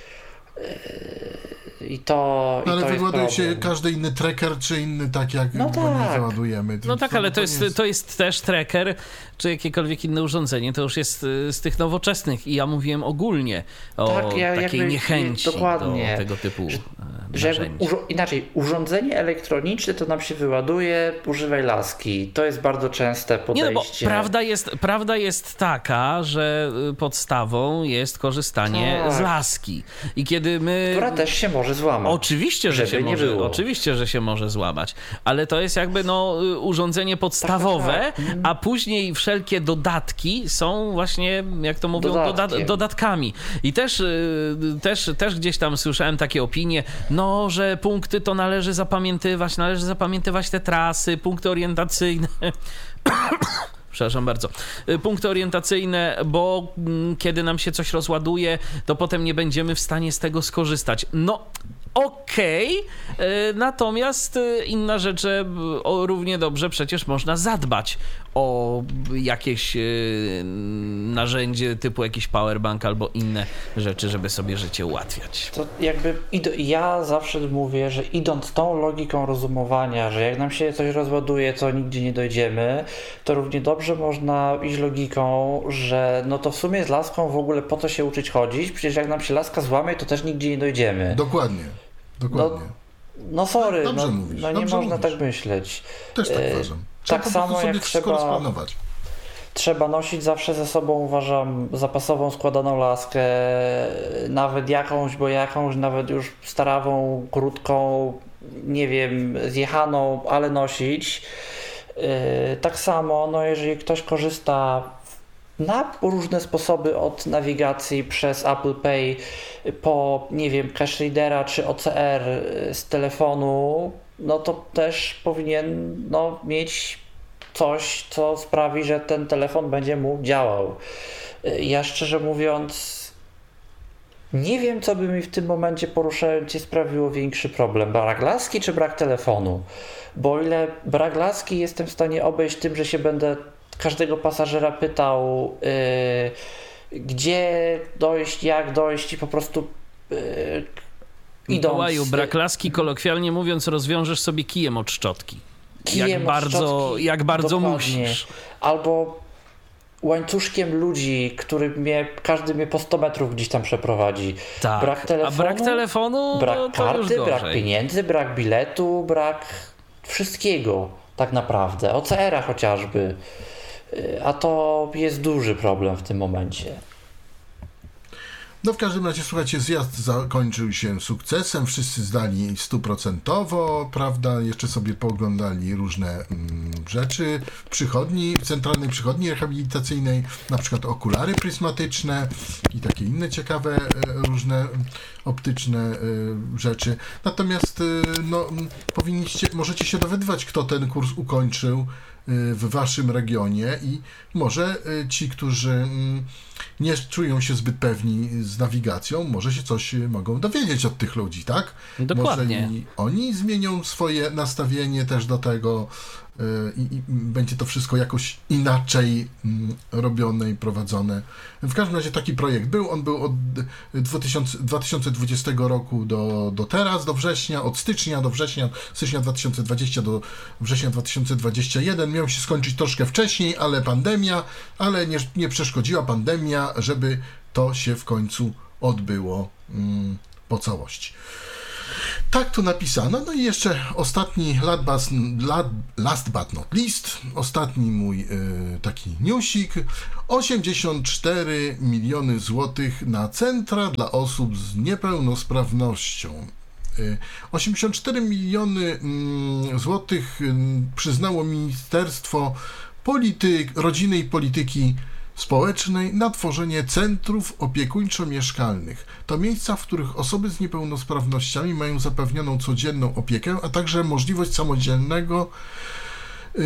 Yy, I to, no, i ale to wyładuje jest się każdy inny tracker, czy inny tak jak no go tak. nie załadujemy. No tak, to, ale to, to jest, jest... to jest też tracker, czy jakiekolwiek inne urządzenie, to już jest z tych nowoczesnych i ja mówiłem ogólnie o tak, ja, takiej jakby, niechęci dokładnie, do tego typu że, że jakby urzo- inaczej, urządzenie elektroniczne to nam się wyładuje, używaj laski. To jest bardzo częste podejście. Nie, no bo prawda jest, prawda jest taka, że podstawą jest korzystanie tak. z laski. I kiedy my... Która też się może złamać. Oczywiście, że się może, było. Oczywiście, że się może złamać. Ale to jest jakby no, urządzenie podstawowe, tak, tak, tak. a później wszelkie dodatki są właśnie, jak to mówią, doda- dodatkami. I też, też, też gdzieś tam słyszałem takie opinie, no, że punkty to należy zapamiętywać, należy zapamiętywać te trasy, punkty orientacyjne. Przepraszam bardzo. Punkty orientacyjne, bo kiedy nam się coś rozładuje, to potem nie będziemy w stanie z tego skorzystać. No, okej, okay. Natomiast inna rzecz, że równie dobrze przecież można zadbać o jakieś narzędzie typu jakiś powerbank albo inne rzeczy, żeby sobie życie ułatwiać. To jakby ja zawsze mówię, że idąc tą logiką rozumowania, że jak nam się coś rozładuje, to nigdzie nie dojdziemy, to równie dobrze można iść logiką, że no to w sumie z laską w ogóle po co się uczyć chodzić, przecież jak nam się laska złamie, to też nigdzie nie dojdziemy. Dokładnie. Dokładnie. No, no sorry, dobrze no, mówisz, no nie dobrze można mówisz. tak myśleć. Też tak uważam. Trzeba tak samo jak trzeba, trzeba nosić zawsze ze sobą, uważam, zapasową składaną laskę, nawet jakąś, bo jakąś, nawet już starawą, krótką, nie wiem, zjechaną, ale nosić. Yy, tak samo, no jeżeli ktoś korzysta na różne sposoby od nawigacji przez Apple Pay po, nie wiem, cache readera czy O C R z telefonu, no to też powinien no, mieć coś, co sprawi, że ten telefon będzie mu działał. Ja szczerze mówiąc nie wiem, co by mi w tym momencie, poruszając się, sprawiło większy problem. Brak laski czy brak telefonu? Bo o ile brak laski jestem w stanie obejść tym, że się będę każdego pasażera pytał, yy, gdzie dojść, jak dojść i po prostu yy, idąc... Mikołaju, brak laski, kolokwialnie mówiąc, rozwiążesz sobie kijem od szczotki. Kijem jak od bardzo, szczotki, jak bardzo dokładnie. musisz. Albo łańcuszkiem ludzi, który mnie, każdy mnie po sto metrów gdzieś tam przeprowadzi. Tak. Brak telefonu, a brak telefonu, brak to karty, już brak pieniędzy, brak biletu, brak wszystkiego tak naprawdę. O C R-a chociażby. A to jest duży problem w tym momencie. No w każdym razie, słuchajcie, zjazd zakończył się sukcesem, wszyscy zdali stuprocentowo, prawda, jeszcze sobie pooglądali różne mm, rzeczy w przychodni, w centralnej przychodni rehabilitacyjnej, na przykład okulary pryzmatyczne i takie inne ciekawe e, różne optyczne e, rzeczy. Natomiast e, no, powinniście, możecie się dowiadywać, kto ten kurs ukończył w waszym regionie i może ci, którzy nie czują się zbyt pewni z nawigacją, może się coś mogą dowiedzieć od tych ludzi, tak? Dokładnie. Może i oni zmienią swoje nastawienie też do tego i, i będzie to wszystko jakoś inaczej robione i prowadzone. W każdym razie taki projekt był, on był od dwa tysiące dwudziestego roku do, do teraz, do września, od stycznia do września, stycznia dwa tysiące dwudziestego do września dwa tysiące dwudziestego pierwszego. Miał się skończyć troszkę wcześniej, ale pandemia, ale nie, nie przeszkodziła pandemia, żeby to się w końcu odbyło mm, po całości. Tak tu napisano. No i jeszcze ostatni, last but not least, ostatni mój y, taki newsik. osiemdziesiąt cztery miliony złotych na centra dla osób z niepełnosprawnością. Y, osiemdziesiąt cztery miliony y, złotych y, przyznało Ministerstwo Polityk, Rodziny i Polityki Społecznej na tworzenie centrów opiekuńczo-mieszkalnych. To miejsca, w których osoby z niepełnosprawnościami mają zapewnioną codzienną opiekę, a także możliwość samodzielnego yy,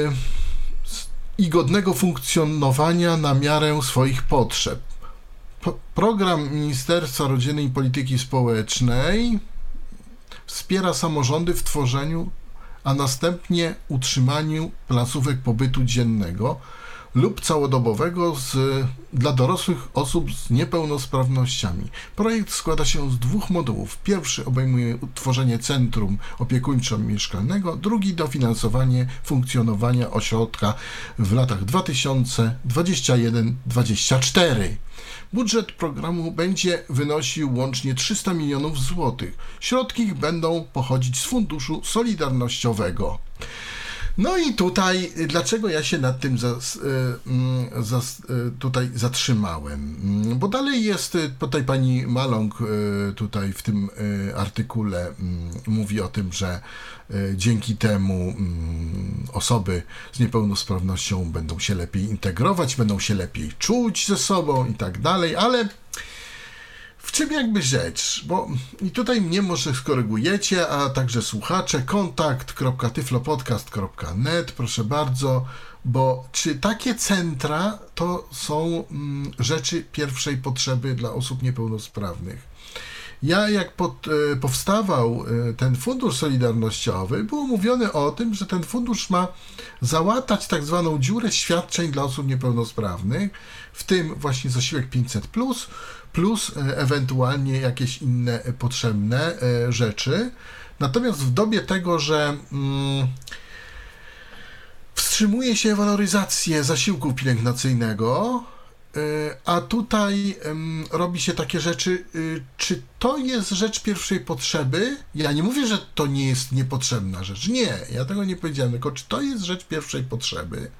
i godnego funkcjonowania na miarę swoich potrzeb. P- program Ministerstwa Rodziny i Polityki Społecznej wspiera samorządy w tworzeniu, a następnie utrzymaniu placówek pobytu dziennego lub całodobowego z, dla dorosłych osób z niepełnosprawnościami. Projekt składa się z dwóch modułów. Pierwszy obejmuje utworzenie centrum opiekuńczo-mieszkalnego, drugi dofinansowanie funkcjonowania ośrodka w latach dwa tysiące dwudziestym pierwszym do dwudziestego czwartego. Budżet programu będzie wynosił łącznie trzysta milionów złotych. Środki będą pochodzić z Funduszu Solidarnościowego. No i tutaj, dlaczego ja się nad tym zas, zas, tutaj zatrzymałem? Bo dalej jest, tutaj pani Maląg tutaj w tym artykule mówi o tym, że dzięki temu osoby z niepełnosprawnością będą się lepiej integrować, będą się lepiej czuć ze sobą i tak dalej, ale w czym jakby rzecz? Bo i tutaj mnie może skorygujecie, a także słuchacze, kontakt kropka tyflopodcast kropka net, proszę bardzo, bo czy takie centra to są mm, rzeczy pierwszej potrzeby dla osób niepełnosprawnych? Ja jak pod, e, powstawał e, ten fundusz solidarnościowy, było mówione o tym, że ten fundusz ma załatać tak zwaną dziurę świadczeń dla osób niepełnosprawnych, w tym właśnie zasiłek pięćset plus, plus e, ewentualnie jakieś inne potrzebne e, rzeczy. Natomiast w dobie tego, że mm, wstrzymuje się waloryzację zasiłku pielęgnacyjnego, a tutaj um, robi się takie rzeczy, y, czy to jest rzecz pierwszej potrzeby? Ja nie mówię, że to nie jest niepotrzebna rzecz. Nie, ja tego nie powiedziałem, tylko czy to jest rzecz pierwszej potrzeby, y,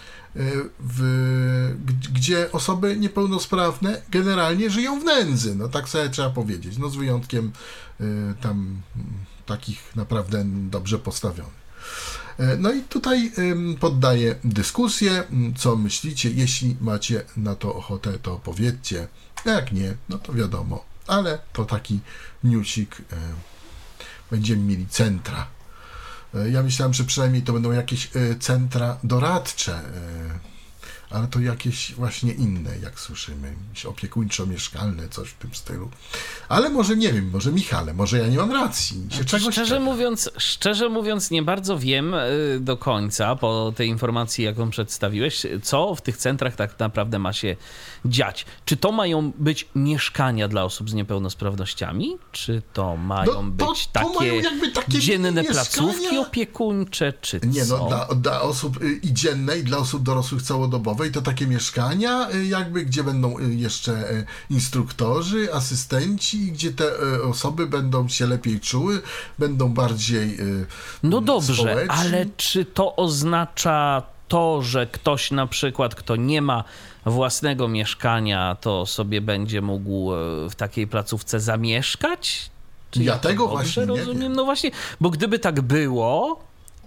w, g- gdzie osoby niepełnosprawne generalnie żyją w nędzy, no tak sobie trzeba powiedzieć, no z wyjątkiem y, tam y, takich naprawdę dobrze postawionych. No i tutaj poddaję dyskusję, co myślicie, jeśli macie na to ochotę, to powiedzcie, jak nie, no to wiadomo, ale to taki newsik, będziemy mieli centra. Ja myślałem, że przynajmniej to będą jakieś centra doradcze, ale to jakieś właśnie inne, jak słyszymy, opiekuńczo-mieszkalne, coś w tym stylu. Ale może nie wiem, może Michale, może ja nie mam racji. Się czegoś szczerze, czeka. mówiąc, szczerze mówiąc, nie bardzo wiem do końca, po tej informacji, jaką przedstawiłeś, co w tych centrach tak naprawdę ma się dziać. Czy to mają być mieszkania dla osób z niepełnosprawnościami? Czy to mają no, to, być to takie, mają jakby takie dzienne mieszkania? placówki opiekuńcze, czy nie, co? No, dla, dla osób i dzienne, i dla osób dorosłych całodobowe, i to takie mieszkania, jakby, gdzie będą jeszcze instruktorzy, asystenci, gdzie te osoby będą się lepiej czuły, będą bardziej No dobrze, społeczni. Ale czy to oznacza to, że ktoś na przykład, kto nie ma własnego mieszkania, to sobie będzie mógł w takiej placówce zamieszkać? Czy ja ja tego dobrze właśnie nie rozumiem? wiem. No właśnie, bo gdyby tak było,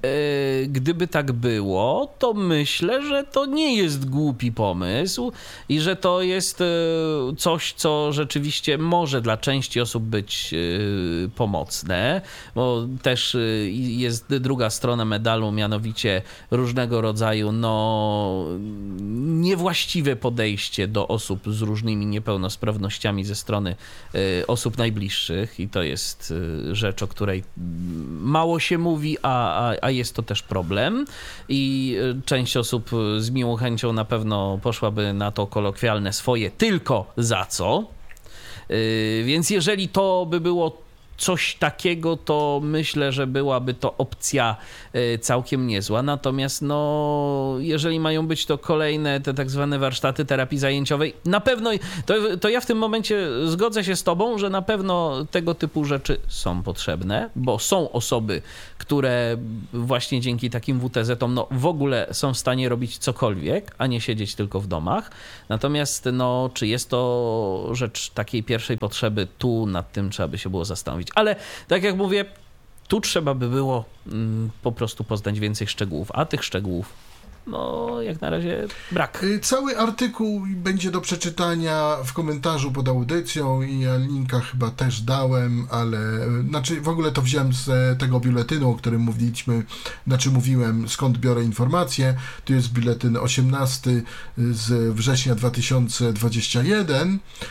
gdyby tak było, to myślę, że to nie jest głupi pomysł i że to jest coś, co rzeczywiście może dla części osób być pomocne, bo też jest druga strona medalu, mianowicie różnego rodzaju no, niewłaściwe podejście do osób z różnymi niepełnosprawnościami ze strony osób najbliższych i to jest rzecz, o której mało się mówi, a, a, a jest to też problem i część osób z miłą chęcią na pewno poszłaby na to kolokwialne swoje tylko za co. Więc jeżeli to by było coś takiego, to myślę, że byłaby to opcja całkiem niezła. Natomiast no, jeżeli mają być to kolejne te tak zwane warsztaty terapii zajęciowej, na pewno, to, to ja w tym momencie zgodzę się z tobą, że na pewno tego typu rzeczy są potrzebne, bo są osoby, które właśnie dzięki takim W T Z-om no, w ogóle są w stanie robić cokolwiek, a nie siedzieć tylko w domach. Natomiast no, czy jest to rzecz takiej pierwszej potrzeby, tu nad tym trzeba by się było zastanowić. Ale tak jak mówię, tu trzeba by było mm, po prostu poznać więcej szczegółów, a tych szczegółów no jak na razie brak. Cały artykuł będzie do przeczytania w komentarzu pod audycją i ja linka chyba też dałem, ale znaczy w ogóle to wziąłem z tego biuletynu, o którym mówiliśmy, znaczy mówiłem, skąd biorę informacje. Tu jest biuletyn osiemnasty z września dwa tysiące dwudziestego pierwszego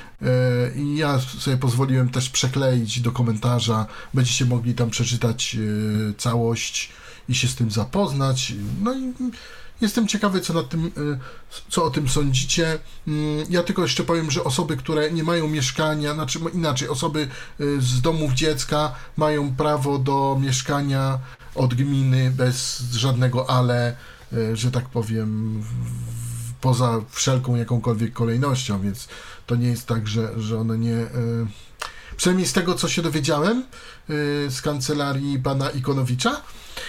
i ja sobie pozwoliłem też przekleić do komentarza, będziecie mogli tam przeczytać całość i się z tym zapoznać. No i jestem ciekawy, co, nad tym, co o tym sądzicie. Ja tylko jeszcze powiem, że osoby, które nie mają mieszkania, znaczy inaczej, osoby z domów dziecka mają prawo do mieszkania od gminy bez żadnego ale, że tak powiem, poza wszelką jakąkolwiek kolejnością, więc to nie jest tak, że, że one nie... Przynajmniej z tego, co się dowiedziałem z kancelarii pana Ikonowicza.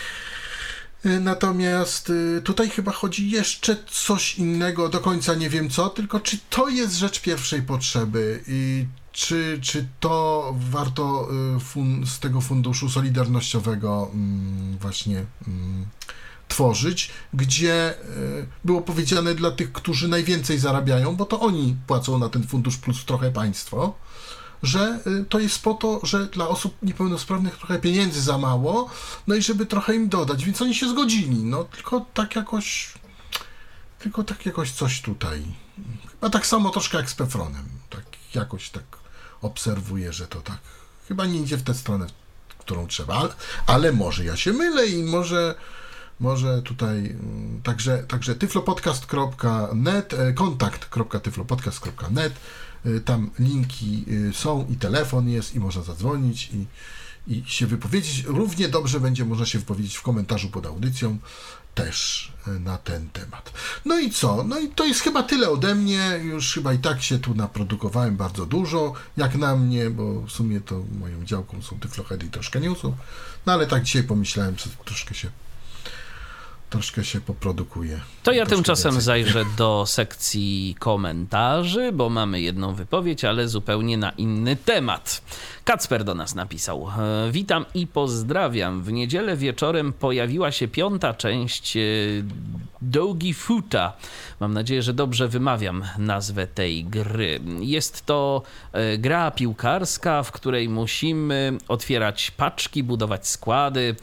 Natomiast tutaj chyba chodzi jeszcze coś innego, do końca nie wiem co, tylko czy to jest rzecz pierwszej potrzeby i czy, czy to warto fun- z tego funduszu solidarnościowego właśnie tworzyć, gdzie było powiedziane dla tych, którzy najwięcej zarabiają, bo to oni płacą na ten fundusz plus trochę państwo, że to jest po to, że dla osób niepełnosprawnych trochę pieniędzy za mało, no i żeby trochę im dodać, więc oni się zgodzili, no tylko tak jakoś, tylko tak jakoś coś tutaj, chyba tak samo troszkę jak z Pefronem, tak jakoś tak obserwuję, że to tak chyba nie idzie w tę stronę, którą trzeba, ale, ale może ja się mylę i może Może tutaj, także, także tyflopodcast kropka net, kontakt kropka tyflopodcast kropka net, tam linki są i telefon jest i można zadzwonić i, i się wypowiedzieć. Równie dobrze będzie można się wypowiedzieć w komentarzu pod audycją też na ten temat. No i co? No i to jest chyba tyle ode mnie. Już chyba i tak się tu naprodukowałem bardzo dużo, jak na mnie, bo w sumie to moją działką są Tyflohedy i troszkę newsów. No ale tak dzisiaj pomyślałem, że troszkę się troszkę się poprodukuje. To ja tymczasem więcej. Zajrzę do sekcji komentarzy, bo mamy jedną wypowiedź, ale zupełnie na inny temat. Kacper do nas napisał. Witam i pozdrawiam. W niedzielę wieczorem pojawiła się piąta część Dogi Futa. Mam nadzieję, że dobrze wymawiam nazwę tej gry. Jest to gra piłkarska, w której musimy otwierać paczki, budować składy,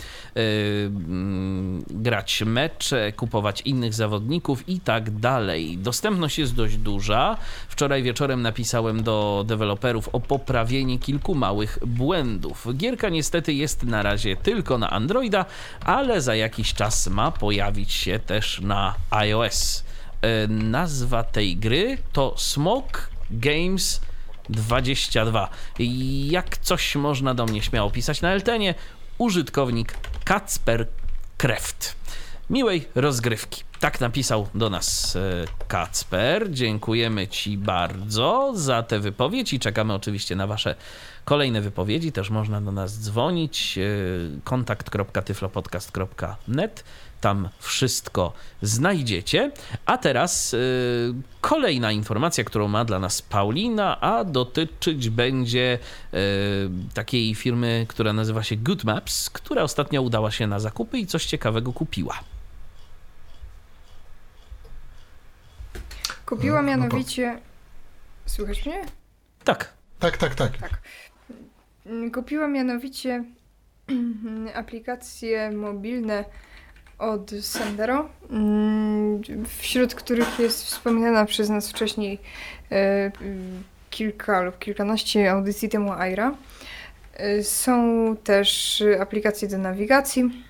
grać mecze, kupować innych zawodników i tak dalej. Dostępność jest dość duża. Wczoraj wieczorem napisałem do deweloperów o poprawienie kilku małych błędów. Gierka niestety jest na razie tylko na Androida, ale za jakiś czas ma pojawić się też na iOS. Nazwa tej gry to Smoke Games dwadzieścia dwa. Jak coś można do mnie śmiało pisać na Eltenie, użytkownik Kacper Kreft. Miłej rozgrywki. Tak napisał do nas Kacper. Dziękujemy Ci bardzo za tę wypowiedź i czekamy oczywiście na Wasze kolejne wypowiedzi. Też można do nas dzwonić. kontakt kropka tyflopodcast kropka net. Tam wszystko znajdziecie. A teraz y, kolejna informacja, którą ma dla nas Paulina, a dotyczyć będzie y, takiej firmy, która nazywa się Good Maps, która ostatnio udała się na zakupy i coś ciekawego kupiła. Kupiła No, no mianowicie... Słychać mnie? Tak. Tak, tak, tak. Tak. Kupiła mianowicie aplikacje mobilne od Sendero, wśród których jest wspominana przez nas wcześniej kilka lub kilkanaście audycji temu Aira. Są też aplikacje do nawigacji.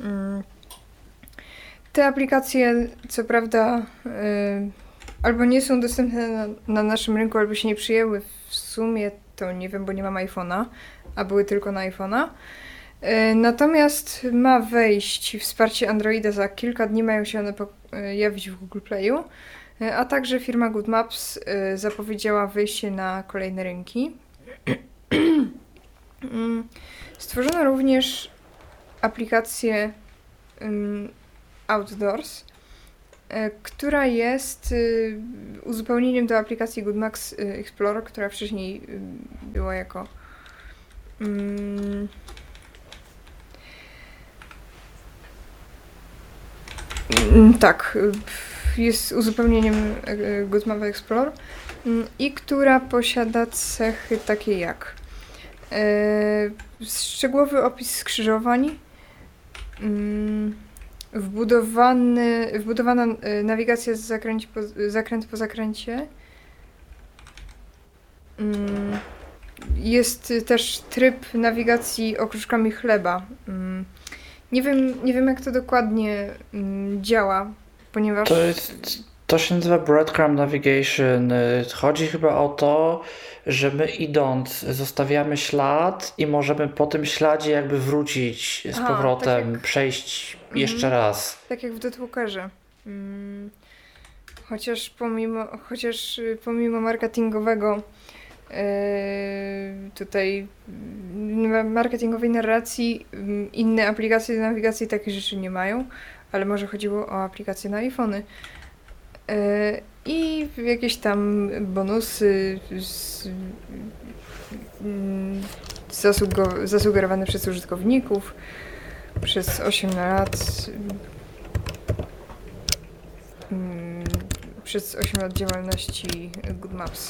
Te aplikacje, co prawda, albo nie są dostępne na, na naszym rynku, albo się nie przyjęły. W sumie to nie wiem, bo nie mam iPhone'a, a były tylko na iPhone'a. Natomiast ma wejść wsparcie Androida za kilka dni, mają się one pojawić w Google Playu, a także firma Good Maps zapowiedziała wyjście na kolejne rynki. Stworzono również aplikację Outdoors, która jest uzupełnieniem do aplikacji Good Maps Explorer, która wcześniej była jako tak, jest uzupełnieniem Good Maps Explorer i która posiada cechy takie jak szczegółowy opis skrzyżowań, wbudowany, wbudowana nawigacja z zakręci po, zakręt po zakręcie. Jest też tryb nawigacji okruszkami chleba. Nie wiem, nie wiem jak to dokładnie działa, ponieważ... To, jest, to się nazywa Breadcrumb Navigation. Chodzi chyba o to, że my idąc zostawiamy ślad i możemy po tym śladzie jakby wrócić z A, powrotem, tak jak... przejść mhm. jeszcze raz. Tak jak w Deathwalkerze. Hmm. Chociaż pomimo, chociaż pomimo marketingowego yy, tutaj yy, marketingowej narracji yy, inne aplikacje do nawigacji takie rzeczy nie mają, ale może chodziło o aplikacje na iPhony. Yy, I jakieś tam bonusy z, yy, zasugo- zasugerowane przez użytkowników przez osiem lat. Yy, przez osiem lat działalności Good Maps.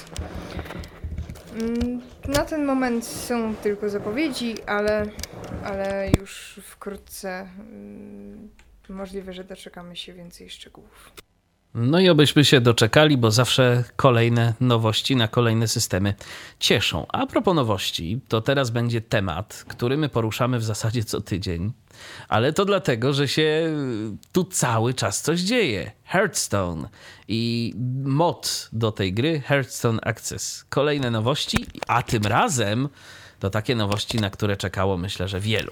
Na ten moment są tylko zapowiedzi, ale, ale już wkrótce możliwe, że doczekamy się więcej szczegółów. No i obyśmy się doczekali, bo zawsze kolejne nowości na kolejne systemy cieszą. A propos nowości, to teraz będzie temat, który my poruszamy w zasadzie co tydzień, ale to dlatego, że się tu cały czas coś dzieje. Hearthstone i mod do tej gry Hearthstone Access. Kolejne nowości, a tym razem to takie nowości, na które czekało myślę, że wielu.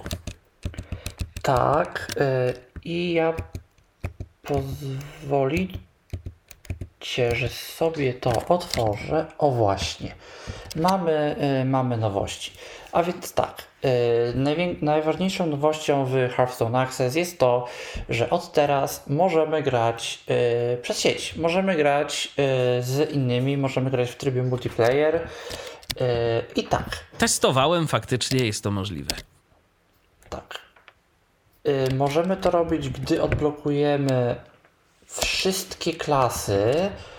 Tak, yy, i ja pozwolicie, że sobie to otworzę. O właśnie, mamy, yy, mamy nowości. A więc tak, yy, najwię- najważniejszą nowością w Hearthstone Access jest to, że od teraz możemy grać yy, przez sieć. Możemy grać yy, z innymi, możemy grać w trybie multiplayer yy, i tak. Testowałem, faktycznie jest to możliwe. Tak. Yy, możemy to robić, gdy odblokujemy wszystkie klasy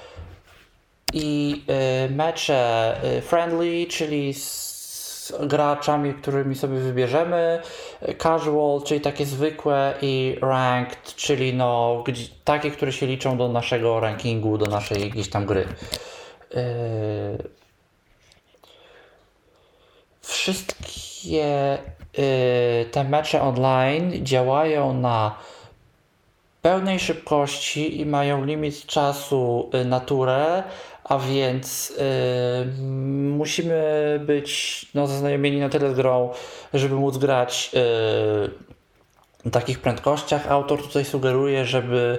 i yy, mecze yy, friendly, czyli z graczami, którymi sobie wybierzemy, casual, czyli takie zwykłe, i ranked, czyli no, gdzie, takie, które się liczą do naszego rankingu, do naszej jakiejś tam gry. Yy, wszystkie yy, te mecze online działają na pełnej szybkości i mają limit czasu yy, na turę, a więc yy, musimy być no, zaznajomieni na tyle z grą, żeby móc grać yy, na takich prędkościach. Autor tutaj sugeruje, żeby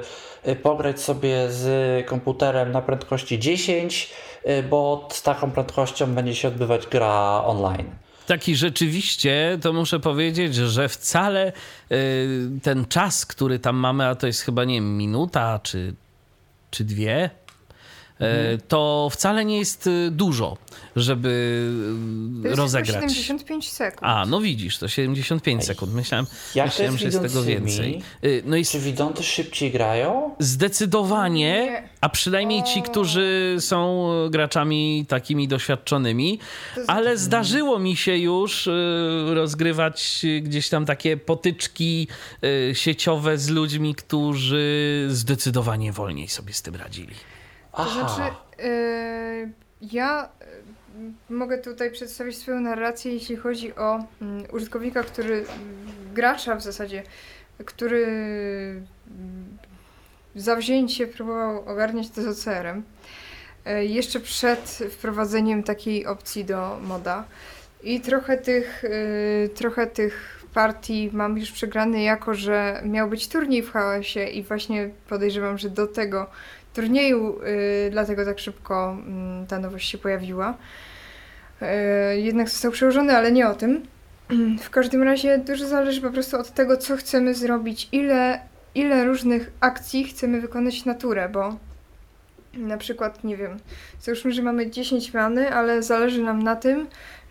y, pograć sobie z komputerem na prędkości dziesięć, y, bo z taką prędkością będzie się odbywać gra online. Taki rzeczywiście, to muszę powiedzieć, że wcale y, ten czas, który tam mamy, a to jest chyba, nie wiem, minuta czy, czy dwie, mhm. to wcale nie jest dużo, żeby to jest rozegrać. siedemdziesiąt pięć sekund. A, no widzisz, to siedemdziesiąt pięć sekund. Myślałem, Jak myślałem że jest tego więcej. No i czy widzący szybciej grają? Zdecydowanie, Nie. a przynajmniej ci, którzy są graczami takimi doświadczonymi, To ale znaczy- zdarzyło mi się już y, rozgrywać gdzieś tam takie potyczki y, sieciowe z ludźmi, którzy zdecydowanie wolniej sobie z tym radzili. To Aha. znaczy, yy, ja y, mogę tutaj przedstawić swoją narrację, jeśli chodzi o mm, użytkownika, który, mm, gracza w zasadzie, który mm, zawzięcie próbował ogarniać to z O C R-em, y, jeszcze przed wprowadzeniem takiej opcji do moda. I trochę tych, y, trochę tych partii mam już przegrany, jako że miał być turniej w chaosie i właśnie podejrzewam, że do tego turnieju, y, dlatego tak szybko y, ta nowość się pojawiła. Y, jednak został przełożony, ale nie o tym. W każdym razie dużo zależy po prostu od tego, co chcemy zrobić, ile, ile różnych akcji chcemy wykonać na turę, bo na przykład, nie wiem, załóżmy, że mamy dziesięć many, ale zależy nam na tym,